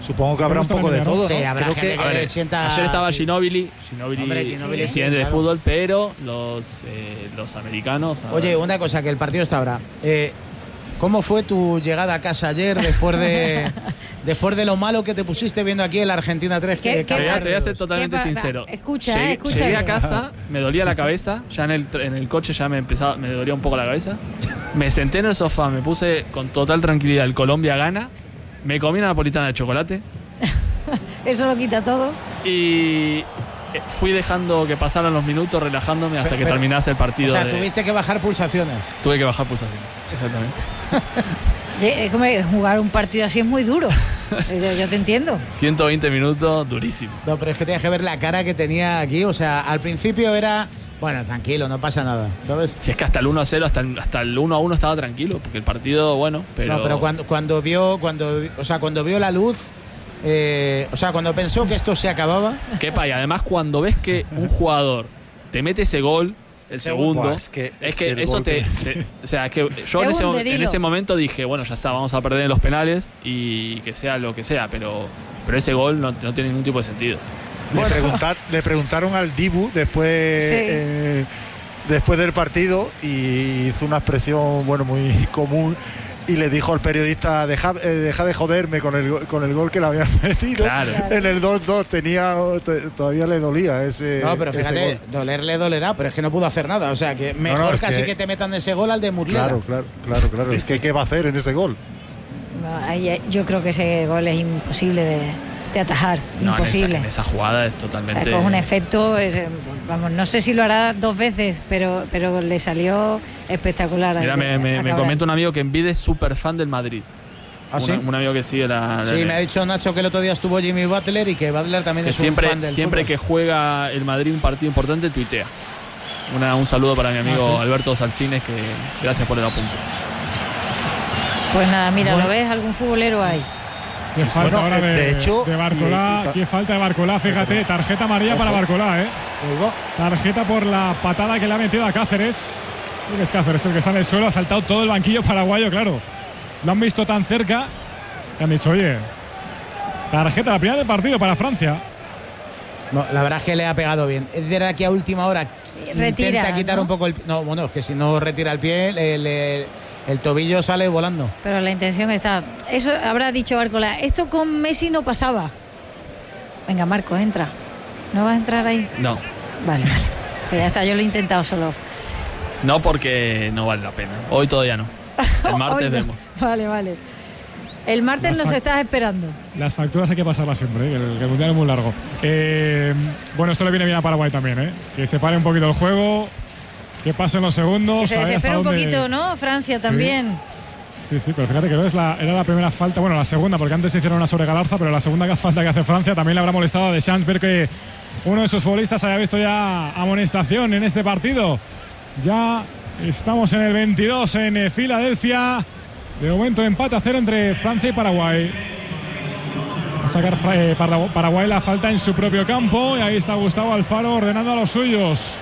Supongo que habrá un poco de todo, ¿no? Sí, habrá Creo gente que sienta... Ayer estaba sí. Ginóbili Ginóbili, sí, de fútbol, pero los americanos... Oye, una cosa, que el partido está ahora. ¿Cómo fue tu llegada a casa ayer después de lo malo que te pusiste viendo aquí el Argentina 3? Te voy a ser totalmente sincero. Escucha. Llegué a casa, me dolía la cabeza, ya en el coche ya me dolía un poco la cabeza. Me senté en el sofá, me puse con total tranquilidad el Colombia gana, me comí una napolitana de chocolate. Eso lo quita todo. Y fui dejando que pasaran los minutos, relajándome hasta que terminase el partido. O sea, tuviste que bajar pulsaciones. Tuve que bajar pulsaciones, exactamente. Es como jugar un partido así es muy duro. Yo te entiendo. 120 minutos, durísimo. No, pero es que tienes que ver la cara que tenía aquí. O sea, al principio era... Bueno, tranquilo, no pasa nada, ¿sabes? Si es que hasta el 1-0, hasta el 1-1 estaba tranquilo, porque el partido, bueno, pero... No, pero cuando vio la luz... cuando pensó que esto se acababa... Kepa, y además cuando ves que un jugador te mete ese gol, el segundo, es que eso o sea, es que yo en ese momento dije, bueno, ya está, vamos a perder en los penales y que sea lo que sea, pero ese gol no tiene ningún tipo de sentido. Le preguntaron al Dibu después del partido y hizo una expresión muy común y le dijo al periodista, deja de joderme con el gol que le habían metido. Claro. En el 2-2 todavía le dolía ese. No, pero fíjate, dolerle dolerá, pero es que no pudo hacer nada. O sea, que mejor casi que te metan ese gol al de Murlera. Claro. Sí, es que ¿qué va a hacer en ese gol? Yo creo que ese gol es imposible de atajar. Imposible. En esa jugada es totalmente... O sea, con un efecto, no sé si lo hará 2 veces, pero le salió espectacular. Mira, me comenta un amigo que en vida es súper fan del Madrid. ¿Ah, sí? Un amigo que sigue Sí, me ha dicho Nacho que el otro día estuvo Jimmy Butler y que Butler también es un fan del siempre fútbol. que juega el Madrid un partido importante, tuitea. Un saludo para mi amigo Alberto Salcines, que gracias por el apunte. Pues nada, mira, ¿lo ves? ¿Algún futbolero hay? Qué falta ahora de hecho, de Barcolá, qué falta de Barcolá, fíjate, tarjeta amarilla para Barcolá, Tarjeta por la patada que le ha metido a Cáceres. Es Cáceres el que está en el suelo, ha saltado todo el banquillo paraguayo, claro. Lo han visto tan cerca que han dicho, oye, tarjeta, la primera del partido para Francia. No, la verdad es que le ha pegado bien. Es verdad que a última hora intenta quitar un poco el... No, bueno, es que si no retira el pie, el tobillo sale volando. Pero la intención está... Eso habrá dicho Barcolá. Esto con Messi no pasaba. Venga, Marcos, entra. ¿No vas a entrar ahí? No. Vale. Pues ya está, yo lo he intentado solo. No, porque no vale la pena. Hoy todavía no. El martes vemos. Vale. El martes nos estás esperando. Las facturas hay que pasarlas siempre, que el mundial es muy largo. Bueno, esto le viene bien a Paraguay también, que se pare un poquito el juego, que pasen los segundos. Que se desespera un poquito, ¿no? Francia también. Sí, pero fíjate que era la primera falta, bueno, la segunda, porque antes se hicieron una sobre Galarza, pero la segunda falta que hace Francia también le habrá molestado a Deschamps ver que uno de sus futbolistas haya visto ya amonestación en este partido. Ya estamos en el 22 en Filadelfia. De momento empate a 0 entre Francia y Paraguay. Va a sacar Paraguay la falta en su propio campo y ahí está Gustavo Alfaro ordenando a los suyos.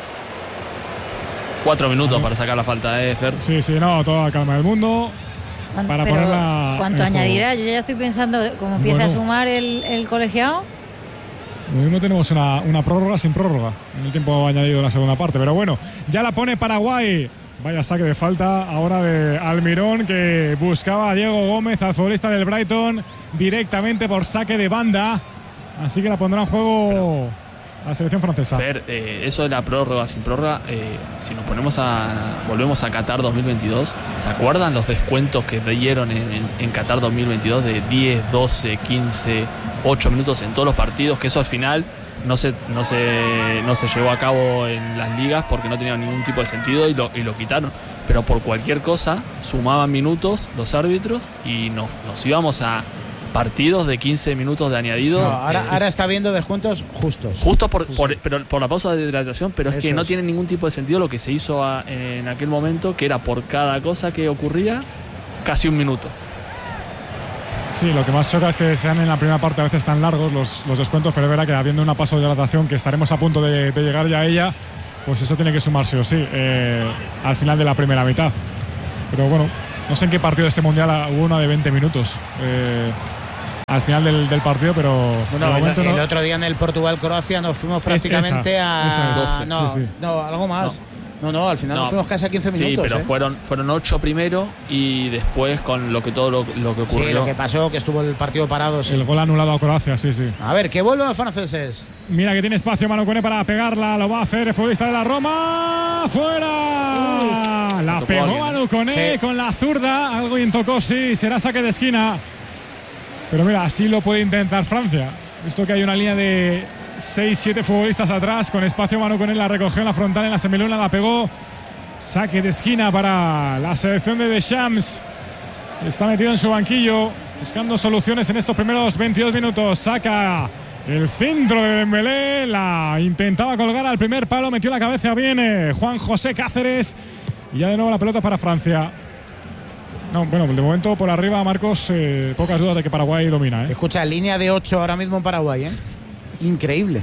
4 minutos para sacar la falta, Fer. Sí, no, toda la calma del mundo. Para ponerla. ¿Cuánto añadirá? Yo ya estoy pensando cómo empieza a sumar el colegiado. No tenemos una prórroga sin prórroga en el tiempo añadido de la segunda parte, pero bueno, ya la pone Paraguay. Vaya saque de falta ahora de Almirón, que buscaba a Diego Gómez, al futbolista del Brighton, directamente por saque de banda. Así que la pondrá en juego la selección francesa. Fer, eso de la prórroga sin prórroga, si nos volvemos a Qatar 2022, ¿se acuerdan los descuentos que dieron en Qatar 2022 de 10, 12, 15, 8 minutos en todos los partidos? Que eso al final no se llevó a cabo en las ligas porque no tenía ningún tipo de sentido y lo quitaron. Pero por cualquier cosa sumaban minutos los árbitros y nos íbamos a partidos de 15 minutos de añadido. No, ahora está viendo descuentos justos. Justo por la pausa de hidratación, pero es que no tiene ningún tipo de sentido lo que se hizo en aquel momento, que era por cada cosa que ocurría casi 1 minuto. Sí, lo que más choca es que sean en la primera parte a veces tan largos los descuentos, pero es verdad que habiendo una pausa de hidratación que estaremos a punto de llegar ya a ella, pues eso tiene que sumarse o sí al final de la primera mitad. Pero bueno, no sé en qué partido de este mundial hubo una de 20 minutos. al final del partido, pero el otro día en el Portugal-Croacia nos fuimos prácticamente a 12. No, algo más. No, al final nos fuimos casi a 15 minutos. Sí, pero fueron 8 primero y después con lo que ocurrió. Sí, lo que pasó, que estuvo el partido parado. Sí. El gol anulado a Croacia, sí. A ver, que vuelvan los franceses. Mira que tiene espacio Manu Koné para pegarla, lo va a hacer el futbolista de la Roma. ¡Fuera! La pegó Manu Koné con la zurda, algo bien tocó, sí, será saque de esquina. Pero mira, así lo puede intentar Francia. Visto que hay una línea de 6-7 futbolistas atrás, con espacio Manu Koné la recogió en la frontal, en la semiluna, la pegó. Saque de esquina para la selección de Deschamps. Está metido en su banquillo, buscando soluciones en estos primeros 22 minutos. Saca el centro de Dembélé, la intentaba colgar al primer palo, metió la cabeza bien Juan José Cáceres. Y ya de nuevo la pelota para Francia. No, bueno, de momento por arriba, Marcos, pocas dudas de que Paraguay domina. Escucha, línea de 8 ahora mismo en Paraguay, Increíble.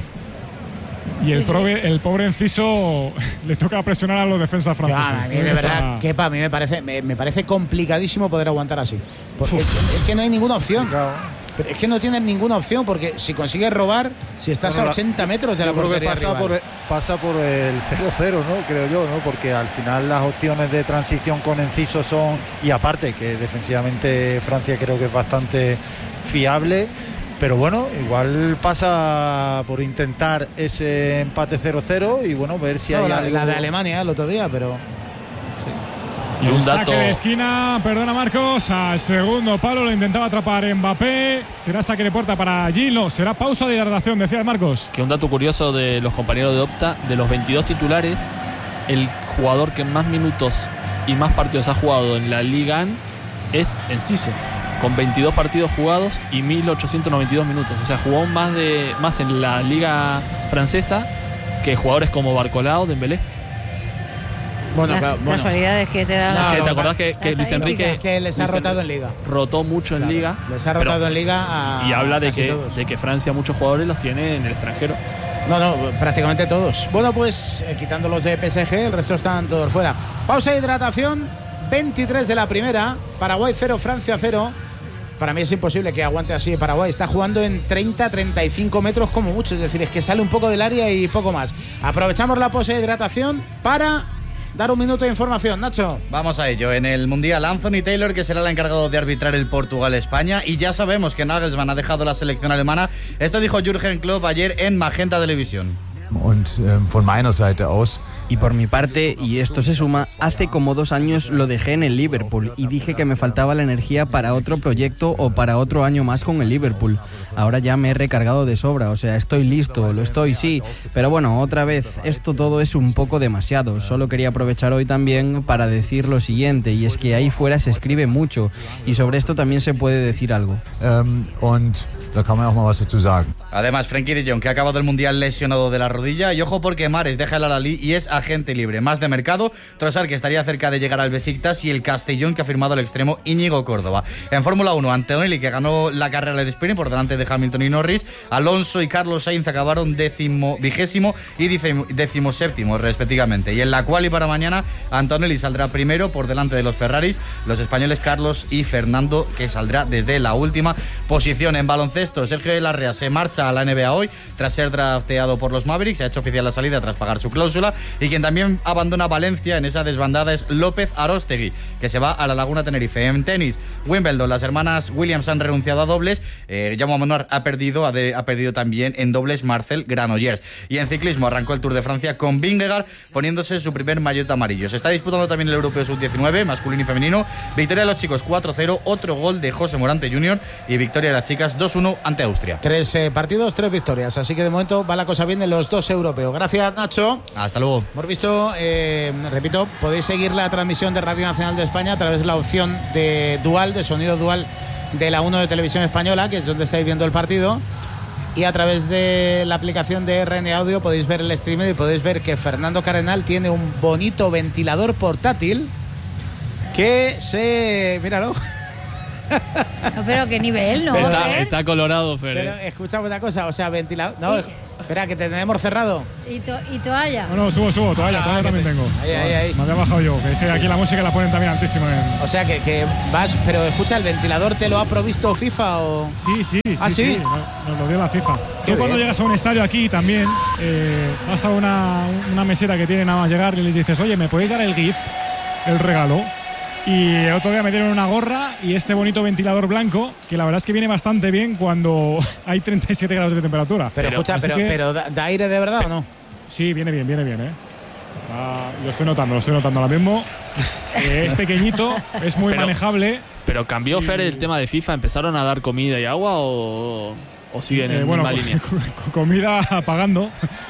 Y el pobre Enciso le toca presionar a los defensas franceses. De verdad, Kepa, a mí me parece complicadísimo poder aguantar así. Es que no hay ninguna opción. Pero es que no tienen ninguna opción, porque si consigues robar, si estás a 80 metros de la portería pasa por el 0-0, ¿no? Creo yo, ¿no? Porque al final las opciones de transición con Enciso son, y aparte que defensivamente Francia creo que es bastante fiable, pero bueno, igual pasa por intentar ese empate 0-0 y bueno, ver si hay algo. La de Alemania el otro día, pero y un saque de esquina, perdona Marcos, al segundo palo lo intentaba atrapar Mbappé. Será saque de puerta para Gil, no, será pausa de hidratación, decía Marcos. Que un dato curioso de los compañeros de Opta, de los 22 titulares, el jugador que más minutos y más partidos ha jugado en la Liga es Enciso, con 22 partidos jugados y 1.892 minutos. O sea, jugó más en la Liga francesa que jugadores como Barcolao, Dembélé. Bueno, casualidades que te dan. ¿Te acordás que Luis Enrique es que les ha rotado en Liga? Rotó mucho en Liga. Les ha rotado en Liga y habla de que Francia muchos jugadores los tiene en el extranjero. No, prácticamente todos. Bueno, pues quitando los de PSG, el resto están todos fuera. Pausa de hidratación, 23 de la primera. Paraguay 0, Francia 0. Para mí es imposible que aguante así Paraguay. Está jugando en 30-35 metros como mucho. Es decir, es que sale un poco del área y poco más. Aprovechamos la pausa de hidratación para dar un minuto de información, Nacho. Vamos a ello. En el Mundial, Anthony Taylor, que será el encargado de arbitrar el Portugal-España. Y ya sabemos que Nagelsmann ha dejado la selección alemana. Esto dijo Jürgen Klopp ayer en Magenta Televisión. Y por mi parte, y esto se suma, hace como 2 años lo dejé en el Liverpool y dije que me faltaba la energía para otro proyecto o para otro año más con el Liverpool. Ahora ya me he recargado de sobra, o sea, estoy listo, lo estoy, sí. Pero bueno, otra vez, esto todo es un poco demasiado. Solo quería aprovechar hoy también para decir lo siguiente, y es que ahí fuera se escribe mucho y sobre esto también se puede decir algo. Además, Frenkie de Jong, que ha acabado el Mundial lesionado de la rodilla, y ojo porque Mahrez deja el Al-Ahly y es agente libre. Más de mercado, Trossard, que estaría cerca de llegar al Besiktas, y el Castellón, que ha firmado el extremo Íñigo Córdoba. En Fórmula 1, Antonelli, que ganó la carrera del sprint por delante de Hamilton y Norris. Alonso y Carlos Sainz acabaron 20º y 17º respectivamente. Y en la quali para mañana, Antonelli saldrá primero por delante de los Ferraris, los españoles Carlos y Fernando, que saldrá desde la última posición. En baloncesto, Sergio Larrea se marcha a la NBA hoy tras ser drafteado por los Mavericks. Se ha hecho oficial la salida tras pagar su cláusula, y quien también abandona Valencia en esa desbandada es López Aróstegui, que se va a la Laguna Tenerife. En tenis, Wimbledon, las hermanas Williams han renunciado a dobles. Jaume Monod ha perdido también en dobles Marcel Granollers. Y en ciclismo arrancó el Tour de Francia con Vingegaard poniéndose su primer maillot amarillo. Se está disputando también el Europeo Sub-19 masculino y femenino. Victoria de los chicos 4-0, otro gol de José Morante Jr. y victoria de las chicas 2-1 ante Austria. 3 partidos, 3 victorias. Así que de momento va la cosa bien en los 2 europeos. Gracias, Nacho. Hasta luego. Hemos visto, repito, podéis seguir la transmisión de Radio Nacional de España a través de la opción de dual, de sonido dual de la 1 de Televisión Española, que es donde estáis viendo el partido. Y a través de la aplicación de RN Audio podéis ver el streaming y podéis ver que Fernando Cardenal tiene un bonito ventilador portátil que se... Míralo. No, pero qué nivel, ¿no? Está colorado, Fer. Pero escuchame una cosa, o sea, ventilador... No, Espera, que te tenemos cerrado. ¿Y toalla? No, subo, toalla también tengo. Ahí. Me había bajado yo, que sí, aquí la música la ponen también altísima. O sea que vas, pero escucha, ¿el ventilador te lo ha provisto FIFA o...? Sí. ¿Ah, sí? Nos lo dio la FIFA. Tú cuando llegas a un estadio aquí también, vas a una meseta que tiene nada más llegar y les dices, oye, ¿me podéis dar el gift, el regalo? Y el otro día me dieron una gorra y este bonito ventilador blanco, que la verdad es que viene bastante bien cuando hay 37 grados de temperatura. Pero escucha, pero ¿da aire de verdad o no? Sí, viene bien, lo estoy notando ahora mismo. Es pequeñito, es muy manejable. Pero cambió Fer el tema de FIFA, ¿empezaron a dar comida y agua o siguen en la misma línea? Comida pagando.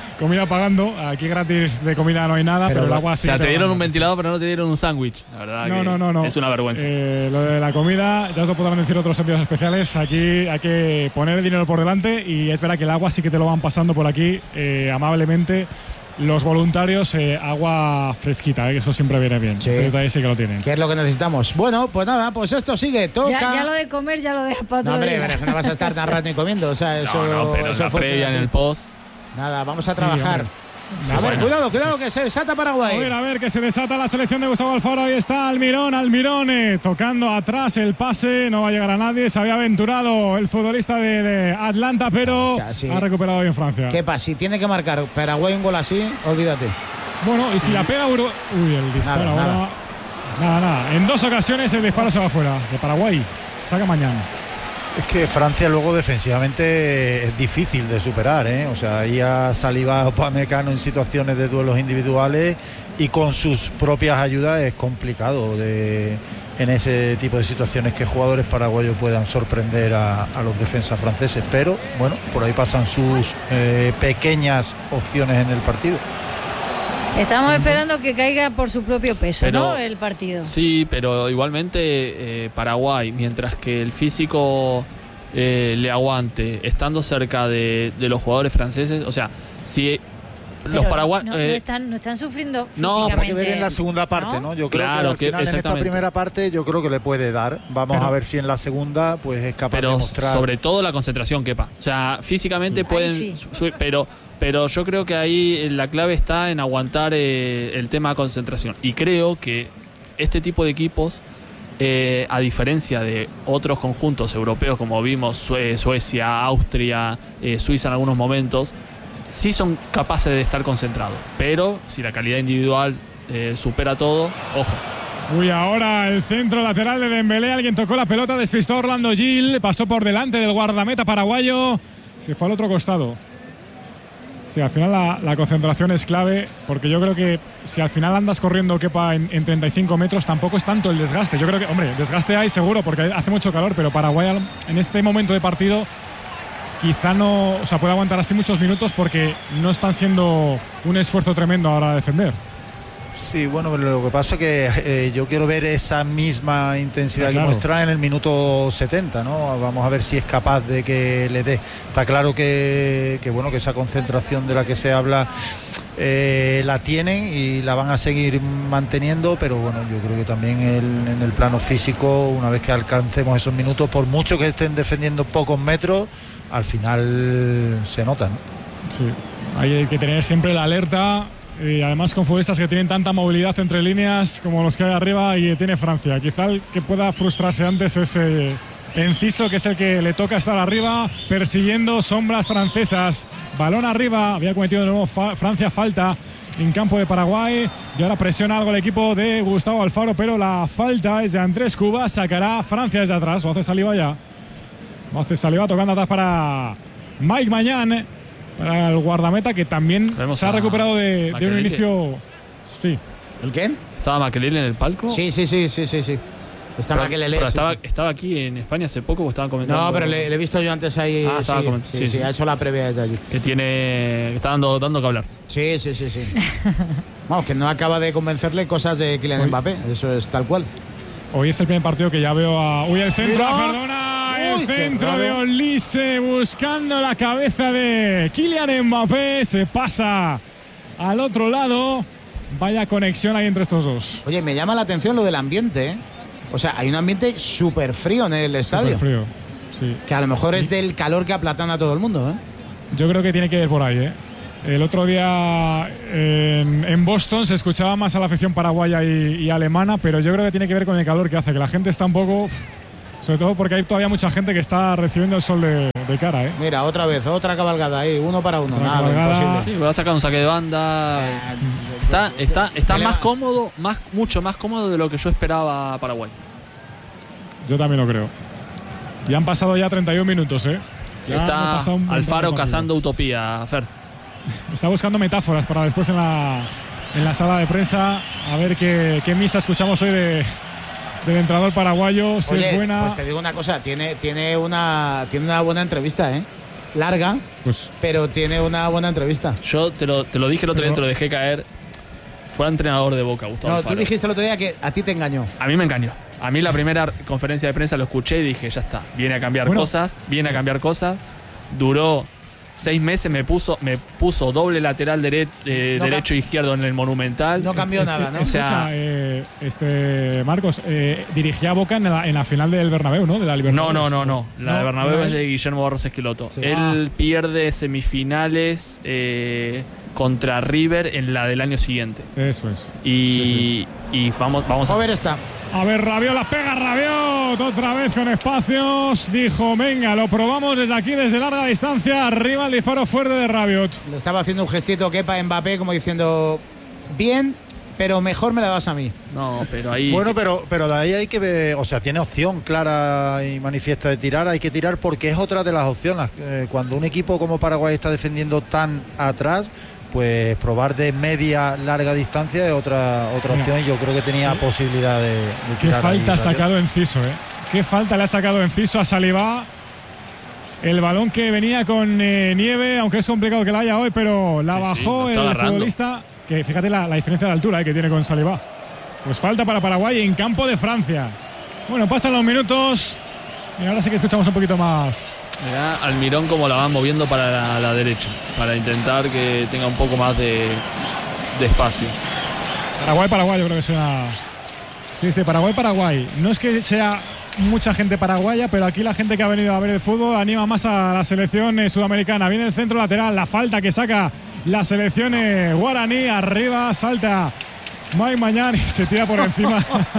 Aquí gratis de comida no hay nada, pero el agua sí. O sea, te dieron un ventilador, pero no te dieron un sándwich. La verdad no. Es una vergüenza. Lo de la comida, ya os lo podrán decir otros envíos especiales. Aquí hay que poner el dinero por delante y es verdad que el agua sí que te lo van pasando por aquí amablemente. Los voluntarios, agua fresquita, que eso siempre viene bien. Sí. Ese detalle sí que lo tienen. ¿Qué es lo que necesitamos? Bueno, pues nada, pues esto sigue, toca. Ya lo de comer ya lo dejas para otro hombre, día. pero es que no vas a estar tan rato ni comiendo. O sea, eso. Pero eso la previa en el post. Nada, vamos a trabajar. Sí, a ver, cuidado, que se desata Paraguay. A ver, que se desata la selección de Gustavo Alfaro. Ahí está Almirón, tocando atrás el pase. No va a llegar a nadie. Se había aventurado el futbolista de Atlanta, pero ha recuperado bien Francia. ¿Qué pasa? Si tiene que marcar Paraguay un gol así, olvídate. Bueno, y si la pega Uruguay. Uy, el disparo ahora. Nada. En 2 ocasiones el disparo se va fuera. De Paraguay. Saca mañana. Es que Francia luego defensivamente es difícil de superar, ¿eh? O sea, ahí ha salivado Upamecano en situaciones de duelos individuales y con sus propias ayudas es complicado en ese tipo de situaciones que jugadores paraguayos puedan sorprender a los defensas franceses. Pero bueno, por ahí pasan sus pequeñas opciones en el partido. Estamos esperando que caiga por su propio peso, ¿no? El partido. Sí, pero igualmente Paraguay, mientras que el físico le aguante, estando cerca de los jugadores franceses, o sea, si los paraguayos no están sufriendo no, físicamente. hay que ver en la segunda parte, ¿no? Yo creo que al final en esta primera parte yo creo que le puede dar. Vamos a ver si en la segunda pues es capaz de mostrar. Sobre todo la concentración, Kepa. O sea, físicamente pueden, pero yo creo que ahí la clave está en aguantar el tema de concentración. Y creo que este tipo de equipos, a diferencia de otros conjuntos europeos como vimos, Suecia, Austria, Suiza en algunos momentos, sí son capaces de estar concentrados. Pero si la calidad individual supera todo, ojo. Uy, ahora el centro lateral de Dembélé. Alguien tocó la pelota, despistó a Orlando Gil, pasó por delante del guardameta paraguayo, se fue al otro costado. Sí, al final la concentración es clave, porque yo creo que si al final andas corriendo, Kepa, en 35 metros, tampoco es tanto el desgaste. Yo creo que, hombre, desgaste hay seguro porque hace mucho calor, pero Paraguay en este momento de partido quizá no, o sea, puede aguantar así muchos minutos porque no están siendo un esfuerzo tremendo ahora a defender. Sí, bueno, lo que pasa es que yo quiero ver esa misma intensidad que muestra en el minuto 70, ¿no? Vamos a ver si es capaz de que le dé. Está claro que bueno, que esa concentración de la que se habla la tienen y la van a seguir manteniendo, pero bueno, yo creo que también en el plano físico, una vez que alcancemos esos minutos, por mucho que estén defendiendo pocos metros, al final se nota, ¿no? Sí, hay que tener siempre la alerta. Y además con futbolistas que tienen tanta movilidad entre líneas como los que hay arriba y tiene Francia. Quizá el que pueda frustrarse antes es Enciso, que es el que le toca estar arriba persiguiendo sombras francesas. Balón arriba, había cometido de nuevo Francia falta en campo de Paraguay y ahora presiona algo el equipo de Gustavo Alfaro, pero la falta es de Andrés Cuba. Sacará Francia desde atrás. Lo hace Saliba ya. Lo hace Saliba tocando atrás para Mike Mañán, para el guardameta, que también se ha recuperado de un inicio. Sí. ¿El qué? ¿Estaba Makelele en el palco? Sí. Está Makelele. Estaba aquí en España hace poco, estaban comentando. No, pero le he visto yo antes ahí. Estaba comentando. Sí, ha hecho la previa desde allí. Que está dando que hablar. Sí. Vamos, que no acaba de convencerle cosas de Kylian Mbappé. Eso es tal cual. Hoy es el primer partido que ya veo a. Uy, el centro, perdona. El centro de Olise buscando la cabeza de Kylian Mbappé. Se pasa al otro lado. Vaya conexión ahí entre estos dos. Oye, me llama la atención lo del ambiente, ¿eh? O sea, hay un ambiente súper frío en el estadio. Súper frío, sí. Que a lo mejor es del calor que aplatana a todo el mundo, ¿eh? Yo creo que tiene que ir por ahí, ¿eh? El otro día en Boston se escuchaba más a la afición paraguaya y alemana, pero yo creo que tiene que ver con el calor que hace, que la gente está un poco... Sobre todo porque hay todavía mucha gente que está recibiendo el sol de cara, ¿eh? Mira, otra vez, otra cabalgada ahí, 1 para 1, nada, imposible. Sí, va a sacar un saque de banda. Está más cómodo, mucho más cómodo de lo que yo esperaba Paraguay. Yo también lo creo. Ya han pasado ya 31 minutos, ¿eh? Está Alfaro cazando utopía, Fer. Está buscando metáforas para después en la sala de prensa. A ver qué misa escuchamos hoy del entrenador paraguayo. Si Oye, es buena. pues te digo una cosa, tiene una buena entrevista, ¿eh? Larga, pues, pero tiene una buena entrevista. Yo te lo dije el otro día, te lo dejé caer. Fue entrenador de Boca, Gustavo Alfaro. Tú dijiste el otro día que a ti te engañó. A mí me engañó. A mí la primera conferencia de prensa lo escuché y dije, ya está, viene a cambiar cosas. Duró 6 meses, me puso doble lateral derecho e izquierdo en el Monumental. No cambió nada, ¿no? Escucha, Marcos, dirigía a Boca en la final del Bernabéu, ¿no? De la Libertadores. No. La de Bernabéu es de Guillermo Barros Esqueloto. Sí. Él pierde semifinales contra River en la del año siguiente. Eso es. Y vamos a ver esta. A ver, Rabiot, la pega Rabiot, otra vez con espacios. Dijo, venga, lo probamos desde aquí, desde larga distancia. Arriba el disparo fuerte de Rabiot. Le estaba haciendo un gestito Kepa Mbappé como diciendo, bien, pero mejor me la das a mí. No, pero ahí... Bueno, pero de ahí hay que ver, o sea, tiene opción clara y manifiesta de tirar, hay que tirar porque es otra de las opciones. Cuando un equipo como Paraguay está defendiendo tan atrás, pues probar de media larga distancia es otra opción y yo creo que tenía posibilidad de tirar. Qué falta ha sacado Enciso, qué falta le ha sacado Enciso a Saliba. El balón que venía con nieve, aunque es complicado que la haya hoy, pero la bajó el futbolista, que fíjate la diferencia de altura que tiene con Saliba. Pues falta para Paraguay en campo de Francia. Bueno, pasan los minutos y ahora sí que escuchamos un poquito más. Mirá Almirón como la van moviendo para la derecha, para intentar que tenga un poco más de espacio. Paraguay, yo creo que suena. Sí, Paraguay. No es que sea mucha gente paraguaya, pero aquí la gente que ha venido a ver el fútbol anima más a la selección sudamericana. Viene el centro lateral, la falta que saca la selección guaraní. Arriba salta Mike Mañán y se tira por encima.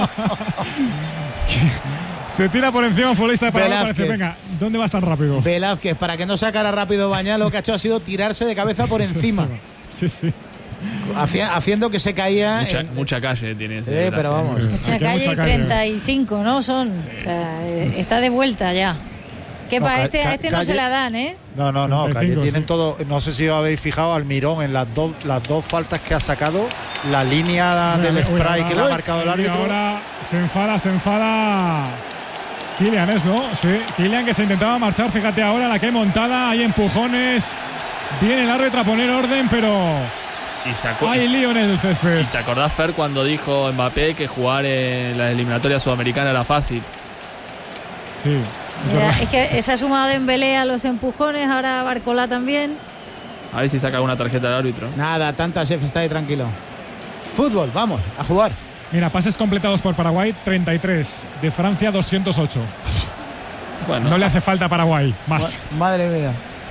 Es que se tira por encima un futbolista de Paraguay para decir, venga, ¿dónde vas tan rápido? Velázquez, para que no sacara rápido Bañá, lo que ha hecho ha sido tirarse de cabeza por encima. Sí. Haciendo que se caía. Mucha calle tiene ese. Pero vamos. Mucha calle, 35, ¿no? Son. Sí. O sea, está de vuelta ya. Que no, a este no se la dan, ¿eh? No, calle tienen todo. No sé si os habéis fijado, Almirón en las dos faltas que ha sacado, la línea del spray que le ha marcado el árbitro. Ahora se enfada. Kylian es, ¿no? Sí, Kylian que se intentaba marchar, fíjate ahora la que hay montada, hay empujones, viene el árbitro a poner orden, pero hay lío en el césped. ¿Y te acordás, Fer, cuando dijo Mbappé que jugar en la eliminatoria sudamericana era fácil? Sí. Es que se ha sumado Dembélé a los empujones, ahora Barcola también. A ver si saca una tarjeta del árbitro. Nada, tanta chef, está ahí tranquilo. Fútbol, vamos, a jugar. Mira, pases completados por Paraguay, 33. De Francia, 208. Bueno, no le hace falta a Paraguay, más. Madre mía.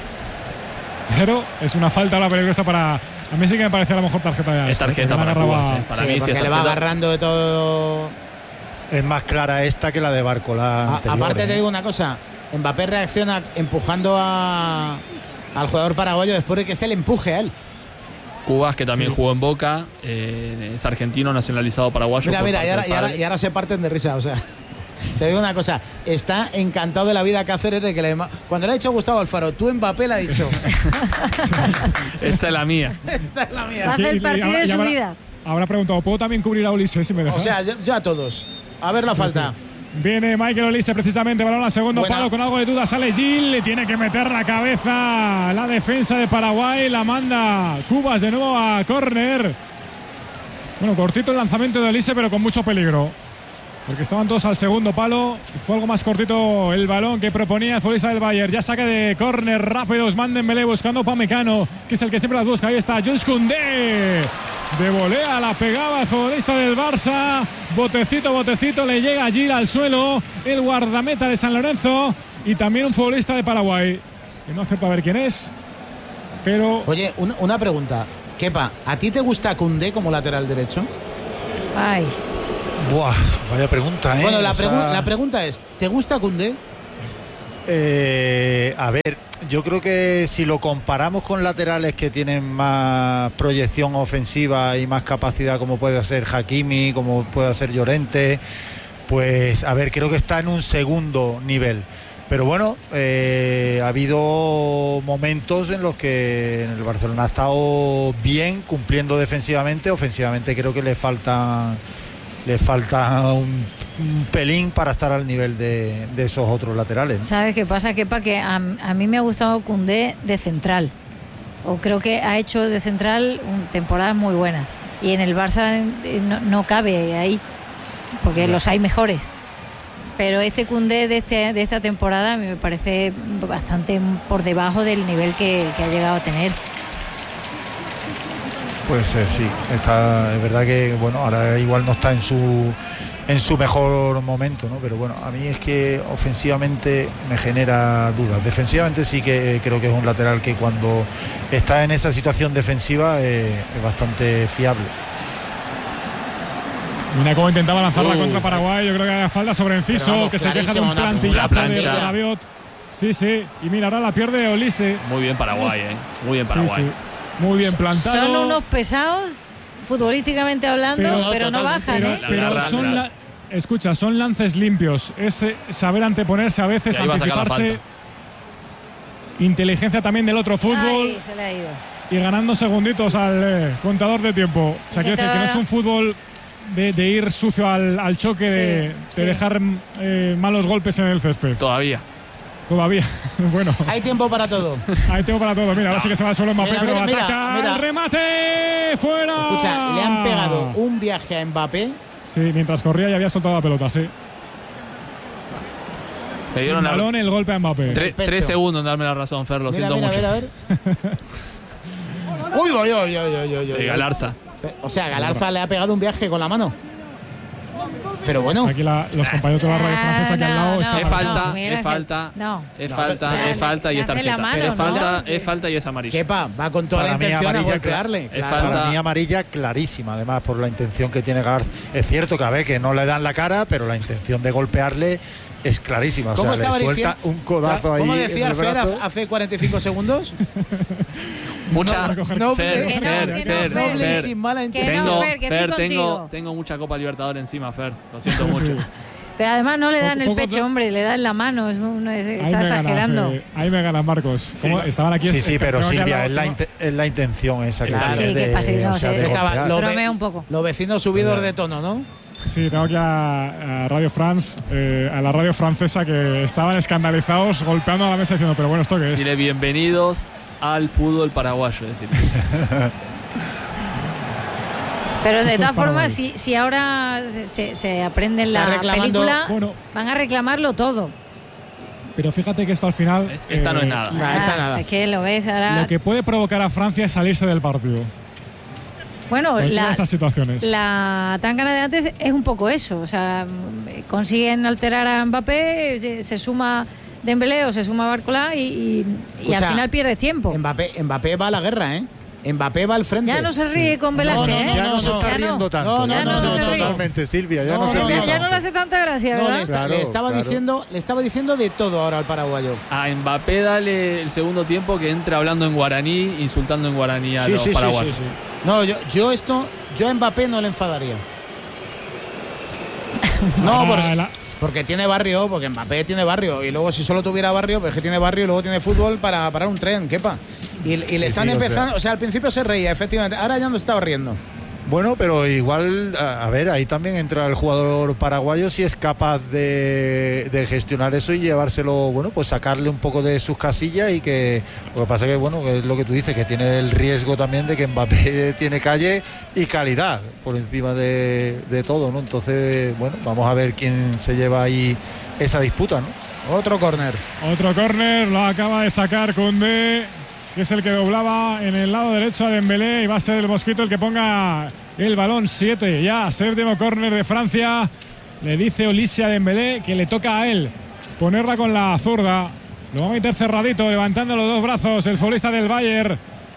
Pero es una falta ahora peligrosa para... A mí sí que me parece a lo mejor tarjeta de... Es tarjeta para Cubas, para mí sí, porque le va agarrando de todo... Es más clara esta que la de Barcola anterior. Aparte te digo una cosa, Mbappé reacciona empujando al jugador paraguayo después de que le empuje a él. Cubas, que también jugó en Boca, es argentino nacionalizado paraguayo. Mira, y ahora se parten de risa, o sea. Te digo una cosa, está encantado de la vida Cáceres de que cuando le ha dicho Gustavo Alfaro, tú Mbappé le ha dicho. Esta es la mía. Esta es la mía. Va a hacer el partido de su vida. Ahora preguntado, ¿puedo también cubrir a Ulises si me dejas? O sea, yo a todos. A ver la falta. Sí. Viene Michael Olise precisamente, balón al segundo palo, con algo de duda sale Gil, le tiene que meter la cabeza la defensa de Paraguay, la manda Cubas de nuevo a córner. Bueno, cortito el lanzamiento de Olise, pero con mucho peligro, porque estaban todos al segundo palo. Fue algo más cortito el balón que proponía el futbolista del Bayern. Ya saca de córner rápido Ousmane Dembélé buscando Pamecano, que es el que siempre las busca. Ahí está Jules Koundé. De volea la pegaba el futbolista del Barça. Botecito, le llega Gil al suelo. El guardameta de San Lorenzo. Y también un futbolista de Paraguay, que no hace para ver quién es. pero... Oye, una pregunta. Kepa, ¿a ti te gusta Koundé como lateral derecho? Ay. Buah, vaya pregunta, ¿eh? Bueno, la pregunta es, ¿te gusta Koundé? A ver, yo creo que si lo comparamos con laterales que tienen más proyección ofensiva y más capacidad, como puede ser Hakimi, como puede ser Llorente, pues a ver, creo que está en un segundo nivel. Pero bueno, ha habido momentos en los que en el Barcelona ha estado bien cumpliendo defensivamente. Ofensivamente creo que le falta un pelín para estar al nivel de esos otros laterales, ¿no? ¿Sabes qué pasa, Kepa? Que a mí me ha gustado Koundé de central. O creo que ha hecho de central temporadas muy buenas. Y en el Barça no cabe ahí, porque los hay mejores. Pero este Koundé de esta temporada me parece bastante por debajo del nivel que ha llegado a tener. Puede ser, sí. Es verdad que bueno, ahora igual no está en su mejor momento, ¿no? Pero bueno, a mí es que ofensivamente me genera dudas. Defensivamente sí que creo que es un lateral que cuando está en esa situación defensiva es bastante fiable. Mira cómo intentaba lanzarla contra Paraguay. Yo creo que haga falta sobre Enciso, vamos, que se queja de un plantillazo de Rabiot. Sí, sí. Y mira, ahora la pierde Olise. Muy bien Paraguay, Muy bien Paraguay. Sí, sí. Muy bien plantado. Son unos pesados, futbolísticamente hablando, pero no bajan, Escucha, son lances limpios. Es saber anteponerse a veces, anticiparse. Inteligencia también del otro fútbol. Ay, se le ha ido. Y ganando segunditos al contador de tiempo. O sea, quiero decir que no es un fútbol de ir sucio al choque, de dejar malos golpes en el césped. Todavía. Bueno. Hay tiempo para todo. Hay tiempo para todo. Mira, ahora sí que se va al suelo Mbappé, pero ataca. Mira. ¡El remate! ¡Fuera! Escucha, le han pegado un viaje a Mbappé. Sí, mientras corría y había soltado la pelota, sí. Le dieron el balón, el golpe a Mbappé. 3 segundos en darme la razón, Fer, lo siento mucho. A ver. Uy. Galarza. O sea, Galarza le ha pegado un viaje con la mano. Pero bueno. Aquí los compañeros de la radio francesa aquí al lado están. Es falta y es tarjeta. Es falta y es amarilla. Kepa, va con toda la intención a golpearle. Para mí amarilla clarísima, además, por la intención que tiene Galarza. Es cierto que a ver, que no le dan la cara, pero la intención de golpearle es clarísima. O sea, le suelta un codazo ahí. ¿Cómo decía Fer hace 45 segundos? Mucha sin mala intención. Tengo mucha Copa Libertadores encima, Fer. Lo siento mucho. Pero además no le dan el pecho, hombre, le dan la mano. Está exagerando. Ahí me ganas, Marcos. Sí. Estaban aquí. Sí, pero Silvia, es la intención esa que tiene. Bromea un poco. Los vecinos subidos de tono, ¿no? Sí, tengo aquí a Radio France, a la radio francesa, que estaban escandalizados golpeando a la mesa diciendo, pero bueno, ¿esto qué es? Dile bienvenidos al fútbol paraguayo, es decir. Pero de todas formas, si ahora se aprende la película, van a reclamarlo todo. Pero fíjate que esto al final… Esta no es nada. nada. Es que lo ves ahora… Lo que puede provocar a Francia es salirse del partido. Bueno, estas situaciones. La tangana de antes es un poco eso. O sea, consiguen alterar a Mbappé, se suma Dembélé o se suma Barcola y al final pierde tiempo. Mbappé va a la guerra, ¿eh? Mbappé va al frente. Ya no se ríe con Velázquez, ya no se está riendo tanto. Totalmente, Silvia. Ya no se ríe tanto. Ya no le hace tanta gracia, ¿verdad? Le estaba diciendo de todo ahora al paraguayo. A Mbappé dale el segundo tiempo que entre hablando en guaraní, insultando en guaraní a los paraguayos. Sí. No, yo a Mbappé no le enfadaría. No, porque tiene barrio, porque Mbappé tiene barrio. Y luego si solo tuviera barrio, pues que tiene barrio y luego tiene fútbol para parar un tren, Kepa. Y le están empezando, o sea, al principio se reía, efectivamente. Ahora ya no estaba riendo. Bueno, pero igual, a ver, ahí también entra el jugador paraguayo si es capaz de gestionar eso y llevárselo, bueno, pues sacarle un poco de sus casillas y que lo que pasa que, bueno, que es lo que tú dices, que tiene el riesgo también de que Mbappé tiene calle y calidad por encima de todo, ¿no? Entonces, bueno, vamos a ver quién se lleva ahí esa disputa, ¿no? Otro córner, lo acaba de sacar Koundé, que es el que doblaba en el lado derecho a Dembélé, y va a ser el Mosquito el que ponga el balón. 7 ya, séptimo córner de Francia. Le dice Olise a Dembélé que le toca a él ponerla con la zurda. Lo va a meter cerradito, levantando los dos brazos el futbolista del Bayern.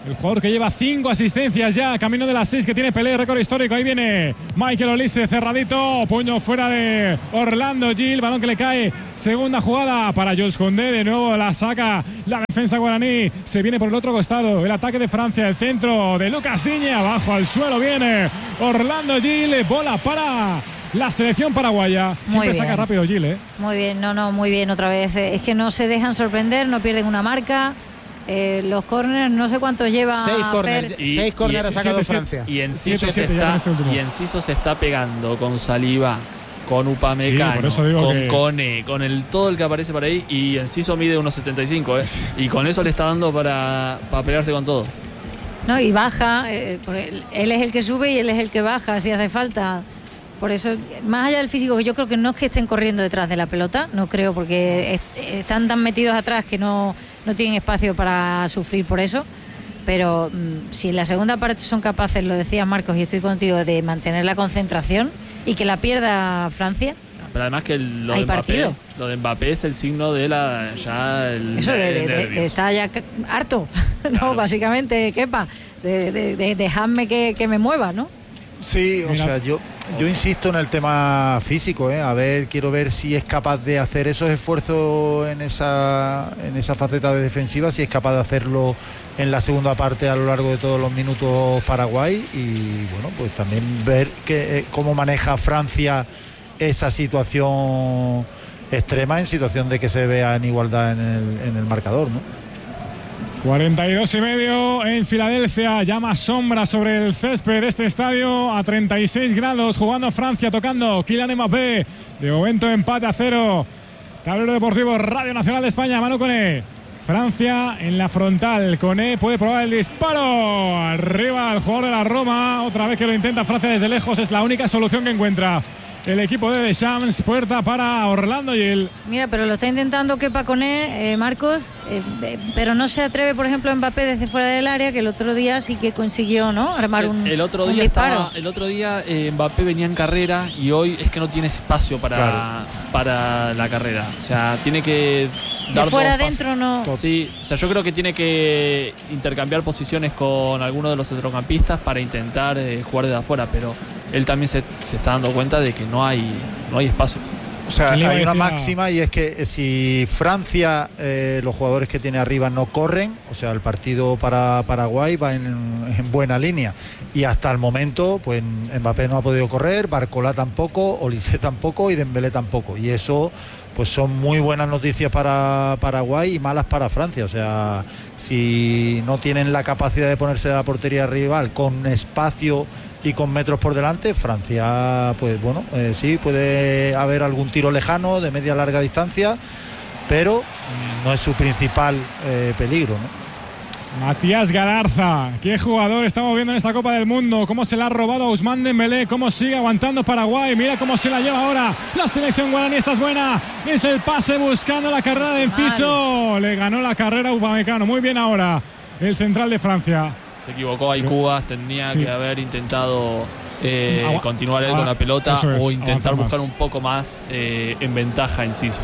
El jugador que lleva 5 asistencias ya, camino de las 6 que tiene Pelé, récord histórico. Ahí viene Michael Olise, cerradito, puño fuera de Orlando Gil, balón que le cae. Segunda jugada para Jules Koundé, de nuevo la saca la defensa guaraní. Se viene por el otro costado, el ataque de Francia, el centro de Lucas Digne, abajo al suelo viene Orlando Gil, bola para la selección paraguaya. Siempre saca rápido Gil, ¿eh? Muy bien, muy bien otra vez. Es que no se dejan sorprender, no pierden una marca. Los corners, no sé cuántos lleva. 6 corners ha sacado Francia. Y Enciso se está pegando con Saliba, con Upamecano, con Kone, con todo el que aparece por ahí. Y Enciso mide 1,75, y con eso le está dando para pegarse con todo. No, y baja, porque él es el que sube y él es el que baja si hace falta. Por eso, más allá del físico, que yo creo que no es que estén corriendo detrás de la pelota, no creo, porque están tan metidos atrás que no tienen espacio para sufrir por eso. Pero si en la segunda parte son capaces, lo decía Marcos y estoy contigo, de mantener la concentración y que la pierda Francia. Pero además que lo de Mbappé es el signo de de estar ya harto, claro. ¿No? Básicamente, Kepa, de dejarme que me mueva, ¿no? Sí, o sea, yo insisto en el tema físico, A ver, quiero ver si es capaz de hacer esos esfuerzos en esa faceta de defensiva, si es capaz de hacerlo en la segunda parte a lo largo de todos los minutos Paraguay, y bueno, pues también ver cómo maneja Francia esa situación extrema, en situación de que se vea en igualdad en el marcador, ¿no? 42,5 en Filadelfia, ya más sombra sobre el césped de este estadio, a 36 grados, jugando Francia, tocando Kylian Mbappé, de momento empate a 0. Tablero Deportivo, Radio Nacional de España, Manu Koné. Francia en la frontal, Koné puede probar el disparo, arriba el jugador de la Roma, otra vez que lo intenta Francia desde lejos, es la única solución que encuentra el equipo de Deschamps. Puerta para Orlando Gil. Mira, pero lo está intentando Kepa Koné, Marcos, pero no se atreve, por ejemplo, Mbappé desde fuera del área, que el otro día sí que consiguió, ¿no?, armar un disparo. El otro día Mbappé venía en carrera y hoy es que no tiene espacio para la carrera. O sea, tiene que dar de fuera adentro, no. Sí, o sea, yo creo que tiene que intercambiar posiciones con alguno de los centrocampistas para intentar jugar desde afuera, pero él también se está dando cuenta de que no hay espacio. O sea, hay una máxima, y es que si Francia, los jugadores que tiene arriba no corren, o sea, el partido para Paraguay va en buena línea, y hasta el momento pues Mbappé no ha podido correr, Barcola tampoco, Olise tampoco y Dembélé tampoco, y eso pues son muy buenas noticias para Paraguay y malas para Francia. O sea, si no tienen la capacidad de ponerse a la portería rival con espacio y con metros por delante, Francia, pues bueno, sí, puede haber algún tiro lejano de media larga distancia, pero no es su principal peligro, ¿no? Matías Galarza, qué jugador estamos viendo en esta Copa del Mundo, cómo se la ha robado a Ousmane Dembélé, cómo sigue aguantando Paraguay, mira cómo se la lleva ahora la selección guaraní. Esta es buena, es el pase buscando la carrera de Enciso, le ganó la carrera a Upamecano, muy bien ahora el central de Francia. Se equivocó ahí Cubas, tenía que haber intentado continuar él con la pelota, o intentar buscar un poco más en ventaja Enciso.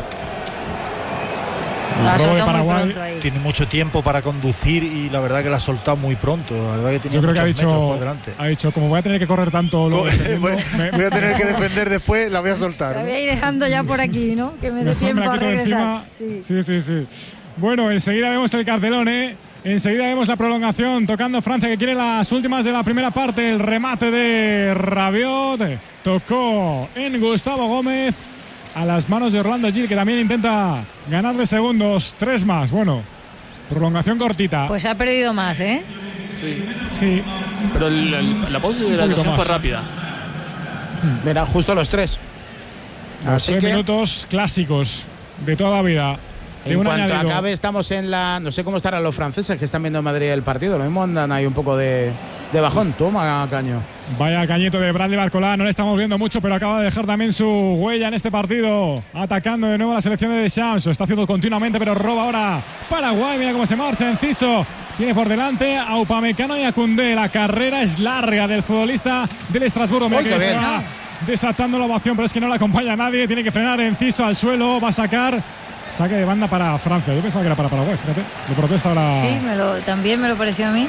Tiene mucho tiempo para conducir y la verdad que la ha soltado muy pronto. La verdad que tenía muchos metros por delante. Ha dicho, como voy a tener que correr tanto, voy a tener que defender después, la voy a soltar. La voy a ir dejando ya por aquí, ¿no? Que me dé tiempo a regresar. Sí. Bueno, enseguida vemos el cartelón, Enseguida vemos la prolongación, tocando Francia, que quiere las últimas de la primera parte. El remate de Rabiot tocó en Gustavo Gómez, a las manos de Orlando Gil, que también intenta ganarle segundos, 3 más. Bueno, prolongación cortita. Pues ha perdido más, Sí. Pero la pausa de hidratación fue rápida. Mira, justo los 3. Los 3 minutos clásicos de toda la vida. En cuanto acabe, estamos en la... No sé cómo estarán los franceses que están viendo en Madrid el partido. Lo mismo andan ahí un poco de bajón. Toma, Caño. Vaya cañito de Bradley Barcola. No le estamos viendo mucho, pero acaba de dejar también su huella en este partido. Atacando de nuevo a la selección de Deschamps. Lo está haciendo continuamente, pero roba ahora Paraguay. Mira cómo se marcha Enciso. Tiene por delante a Upamecano y a Koundé. La carrera es larga del futbolista del Estrasburgo. Mira que se va desatando la ovación, pero es que no la acompaña nadie. Tiene que frenar Enciso al suelo. Va a sacar Saque de banda para Francia. Yo pensaba que era para Paraguay, fíjate. Lo protesta ahora. Sí, también me lo pareció a mí.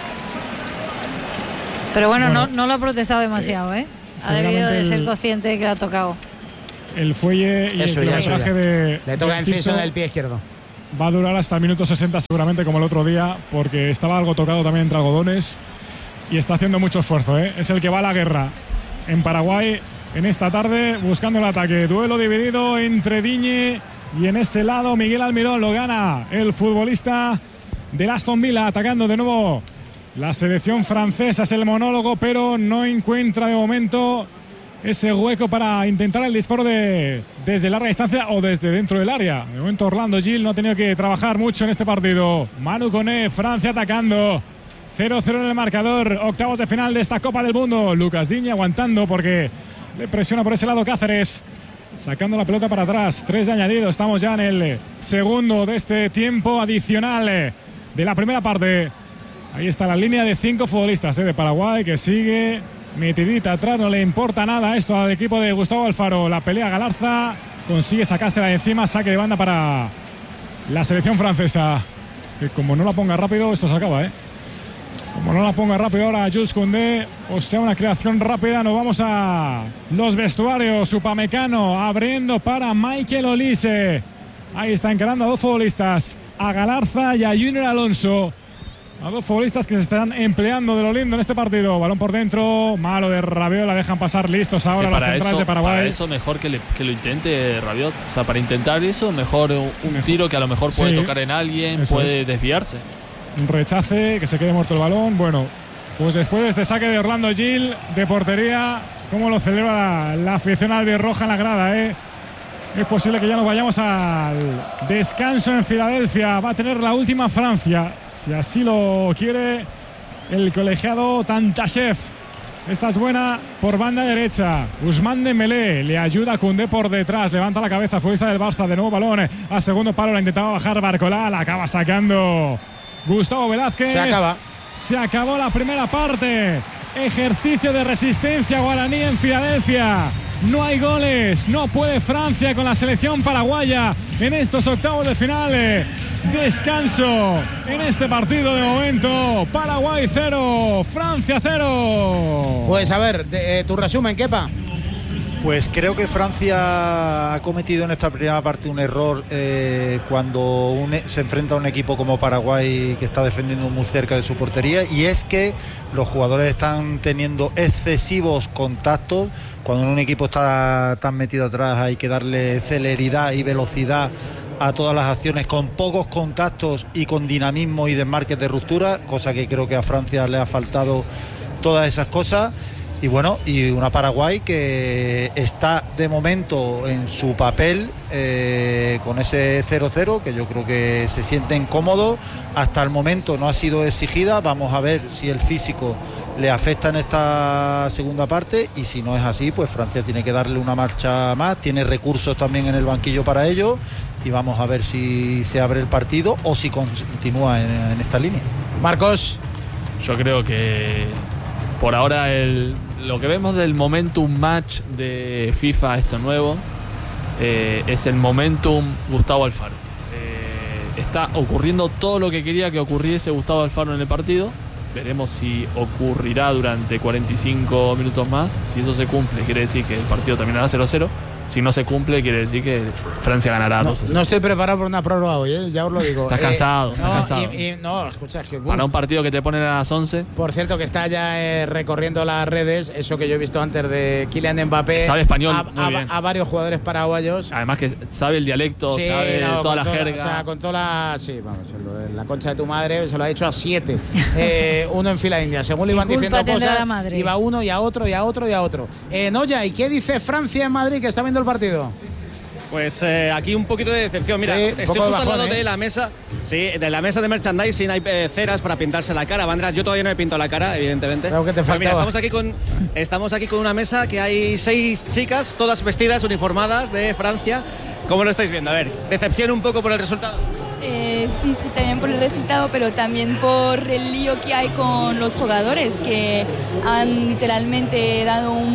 Pero bueno, no lo ha protestado demasiado, ¿eh? Ha debido de ser consciente de que le ha tocado. El fuelle y Eso, el kilometraje de... Le toca del inciso piso del pie izquierdo. va a durar hasta el minuto 60 seguramente, como el otro día, porque estaba algo tocado también entre algodones y está haciendo mucho esfuerzo, ¿eh? Es el que va a la guerra en Paraguay en esta tarde, buscando el ataque. Duelo dividido entre Digne y en ese lado Miguel Almirón. Lo gana el futbolista del Aston Villa, atacando de nuevo la selección francesa. Es el monólogo, pero no encuentra de momento ese hueco para intentar el disparo desde larga distancia o desde dentro del área. De momento Orlando Gil no ha tenido que trabajar mucho en este partido. Manu Koné, Francia atacando. 0-0 en el marcador. Octavos de final de esta Copa del Mundo. Lucas Digne aguantando porque le presiona por ese lado Cáceres. Sacando la pelota para atrás. 3 de añadido. Estamos ya en el segundo de este tiempo adicional de la primera parte. Ahí está la línea de 5 futbolistas de Paraguay, que sigue metidita atrás. No le importa nada esto al equipo de Gustavo Alfaro. La pelea Galarza. Consigue sacársela de encima. Saque de banda para la selección francesa. Que como no la ponga rápido, esto se acaba, ¿eh? Como no la ponga rápido ahora Jules Koundé, o sea, una creación rápida. Nos vamos a los vestuarios. Upamecano abriendo para Michael Olise. Ahí está encarando a 2 futbolistas, a Galarza y a Junior Alonso. A 2 futbolistas que se están empleando de lo lindo en este partido. Balón por dentro, malo de Rabiot, la dejan pasar. Listos ahora los centrales de Paraguay. Para eso mejor que lo intente Rabiot. O sea, para intentar eso, mejor un tiro que a lo mejor puede tocar en alguien, puede desviarse. Un rechace, que se quede muerto el balón. Bueno, pues después de este saque de Orlando Gil de portería, cómo lo celebra la afición albirroja en la grada, ¿eh? Es posible que ya nos vayamos al descanso en Filadelfia. Va a tener la última Francia, si así lo quiere el colegiado Tantashev. Esta es buena por banda derecha. Ousmane Dembélé le ayuda a Koundé por detrás. Levanta la cabeza, futbolista del Barça. De nuevo balón a segundo palo. La intentaba bajar Barcolá. La acaba sacando Gustavo Velázquez. Se acabó la primera parte. Ejercicio de resistencia guaraní en Filadelfia. No hay goles. No puede Francia con la selección paraguaya en estos octavos de final. Descanso en este partido de momento. Paraguay 0, Francia 0. Pues a ver, tu resumen, Kepa. Pues creo que Francia ha cometido en esta primera parte un error cuando se enfrenta a un equipo como Paraguay, que está defendiendo muy cerca de su portería, y es que los jugadores están teniendo excesivos contactos. Cuando un equipo está tan metido atrás hay que darle celeridad y velocidad a todas las acciones, con pocos contactos y con dinamismo y desmarques de ruptura, cosa que creo que a Francia le ha faltado todas esas cosas. Y bueno, y una Paraguay que está de momento en su papel con ese 0-0, que yo creo que se sienten cómodos. Hasta el momento no ha sido exigida. Vamos a ver si el físico le afecta en esta segunda parte, y si no es así, pues Francia tiene que darle una marcha más. Tiene recursos también en el banquillo para ello, y vamos a ver si se abre el partido o si continúa en esta línea. Marcos. Yo creo que por ahora lo que vemos del momentum match de FIFA, esto nuevo, es el momentum Gustavo Alfaro. Está ocurriendo todo lo que quería que ocurriese Gustavo Alfaro en el partido. Veremos si ocurrirá durante 45 minutos más. Si eso se cumple, quiere decir que el partido terminará 0-0. Si no se cumple, quiere decir que Francia ganará 2-0. No estoy preparado por una prórroga hoy, ya os lo digo. Estás cansado, estás cansado. No, escucha, es que para un partido que te ponen a las 11. Por cierto, que está ya recorriendo las redes, eso que yo he visto antes de Kylian Mbappé. Sabe español, muy bien. A varios jugadores paraguayos. Además que sabe el dialecto, sabe toda la jerga. O sea, con toda la... Sí, vamos, la concha de tu madre se lo ha hecho a 7. Uno en fila india. Según le iban diciendo cosas, iba uno y a otro y a otro y a otro. Noya, ¿y qué dice Francia en Madrid, que está viendo el partido? Pues aquí un poquito de decepción. Mira, estoy justo al lado de la mesa. Sí, de la mesa de merchandising hay ceras para pintarse la cara. Banderas, yo todavía no he pintado la cara, evidentemente. Creo que te faltaba. Mira, estamos aquí con una mesa que hay 6 chicas, todas vestidas, uniformadas de Francia. ¿Cómo lo estáis viendo? A ver, decepción un poco por el resultado. Sí, también por el resultado, pero también por el lío que hay con los jugadores, que han literalmente dado un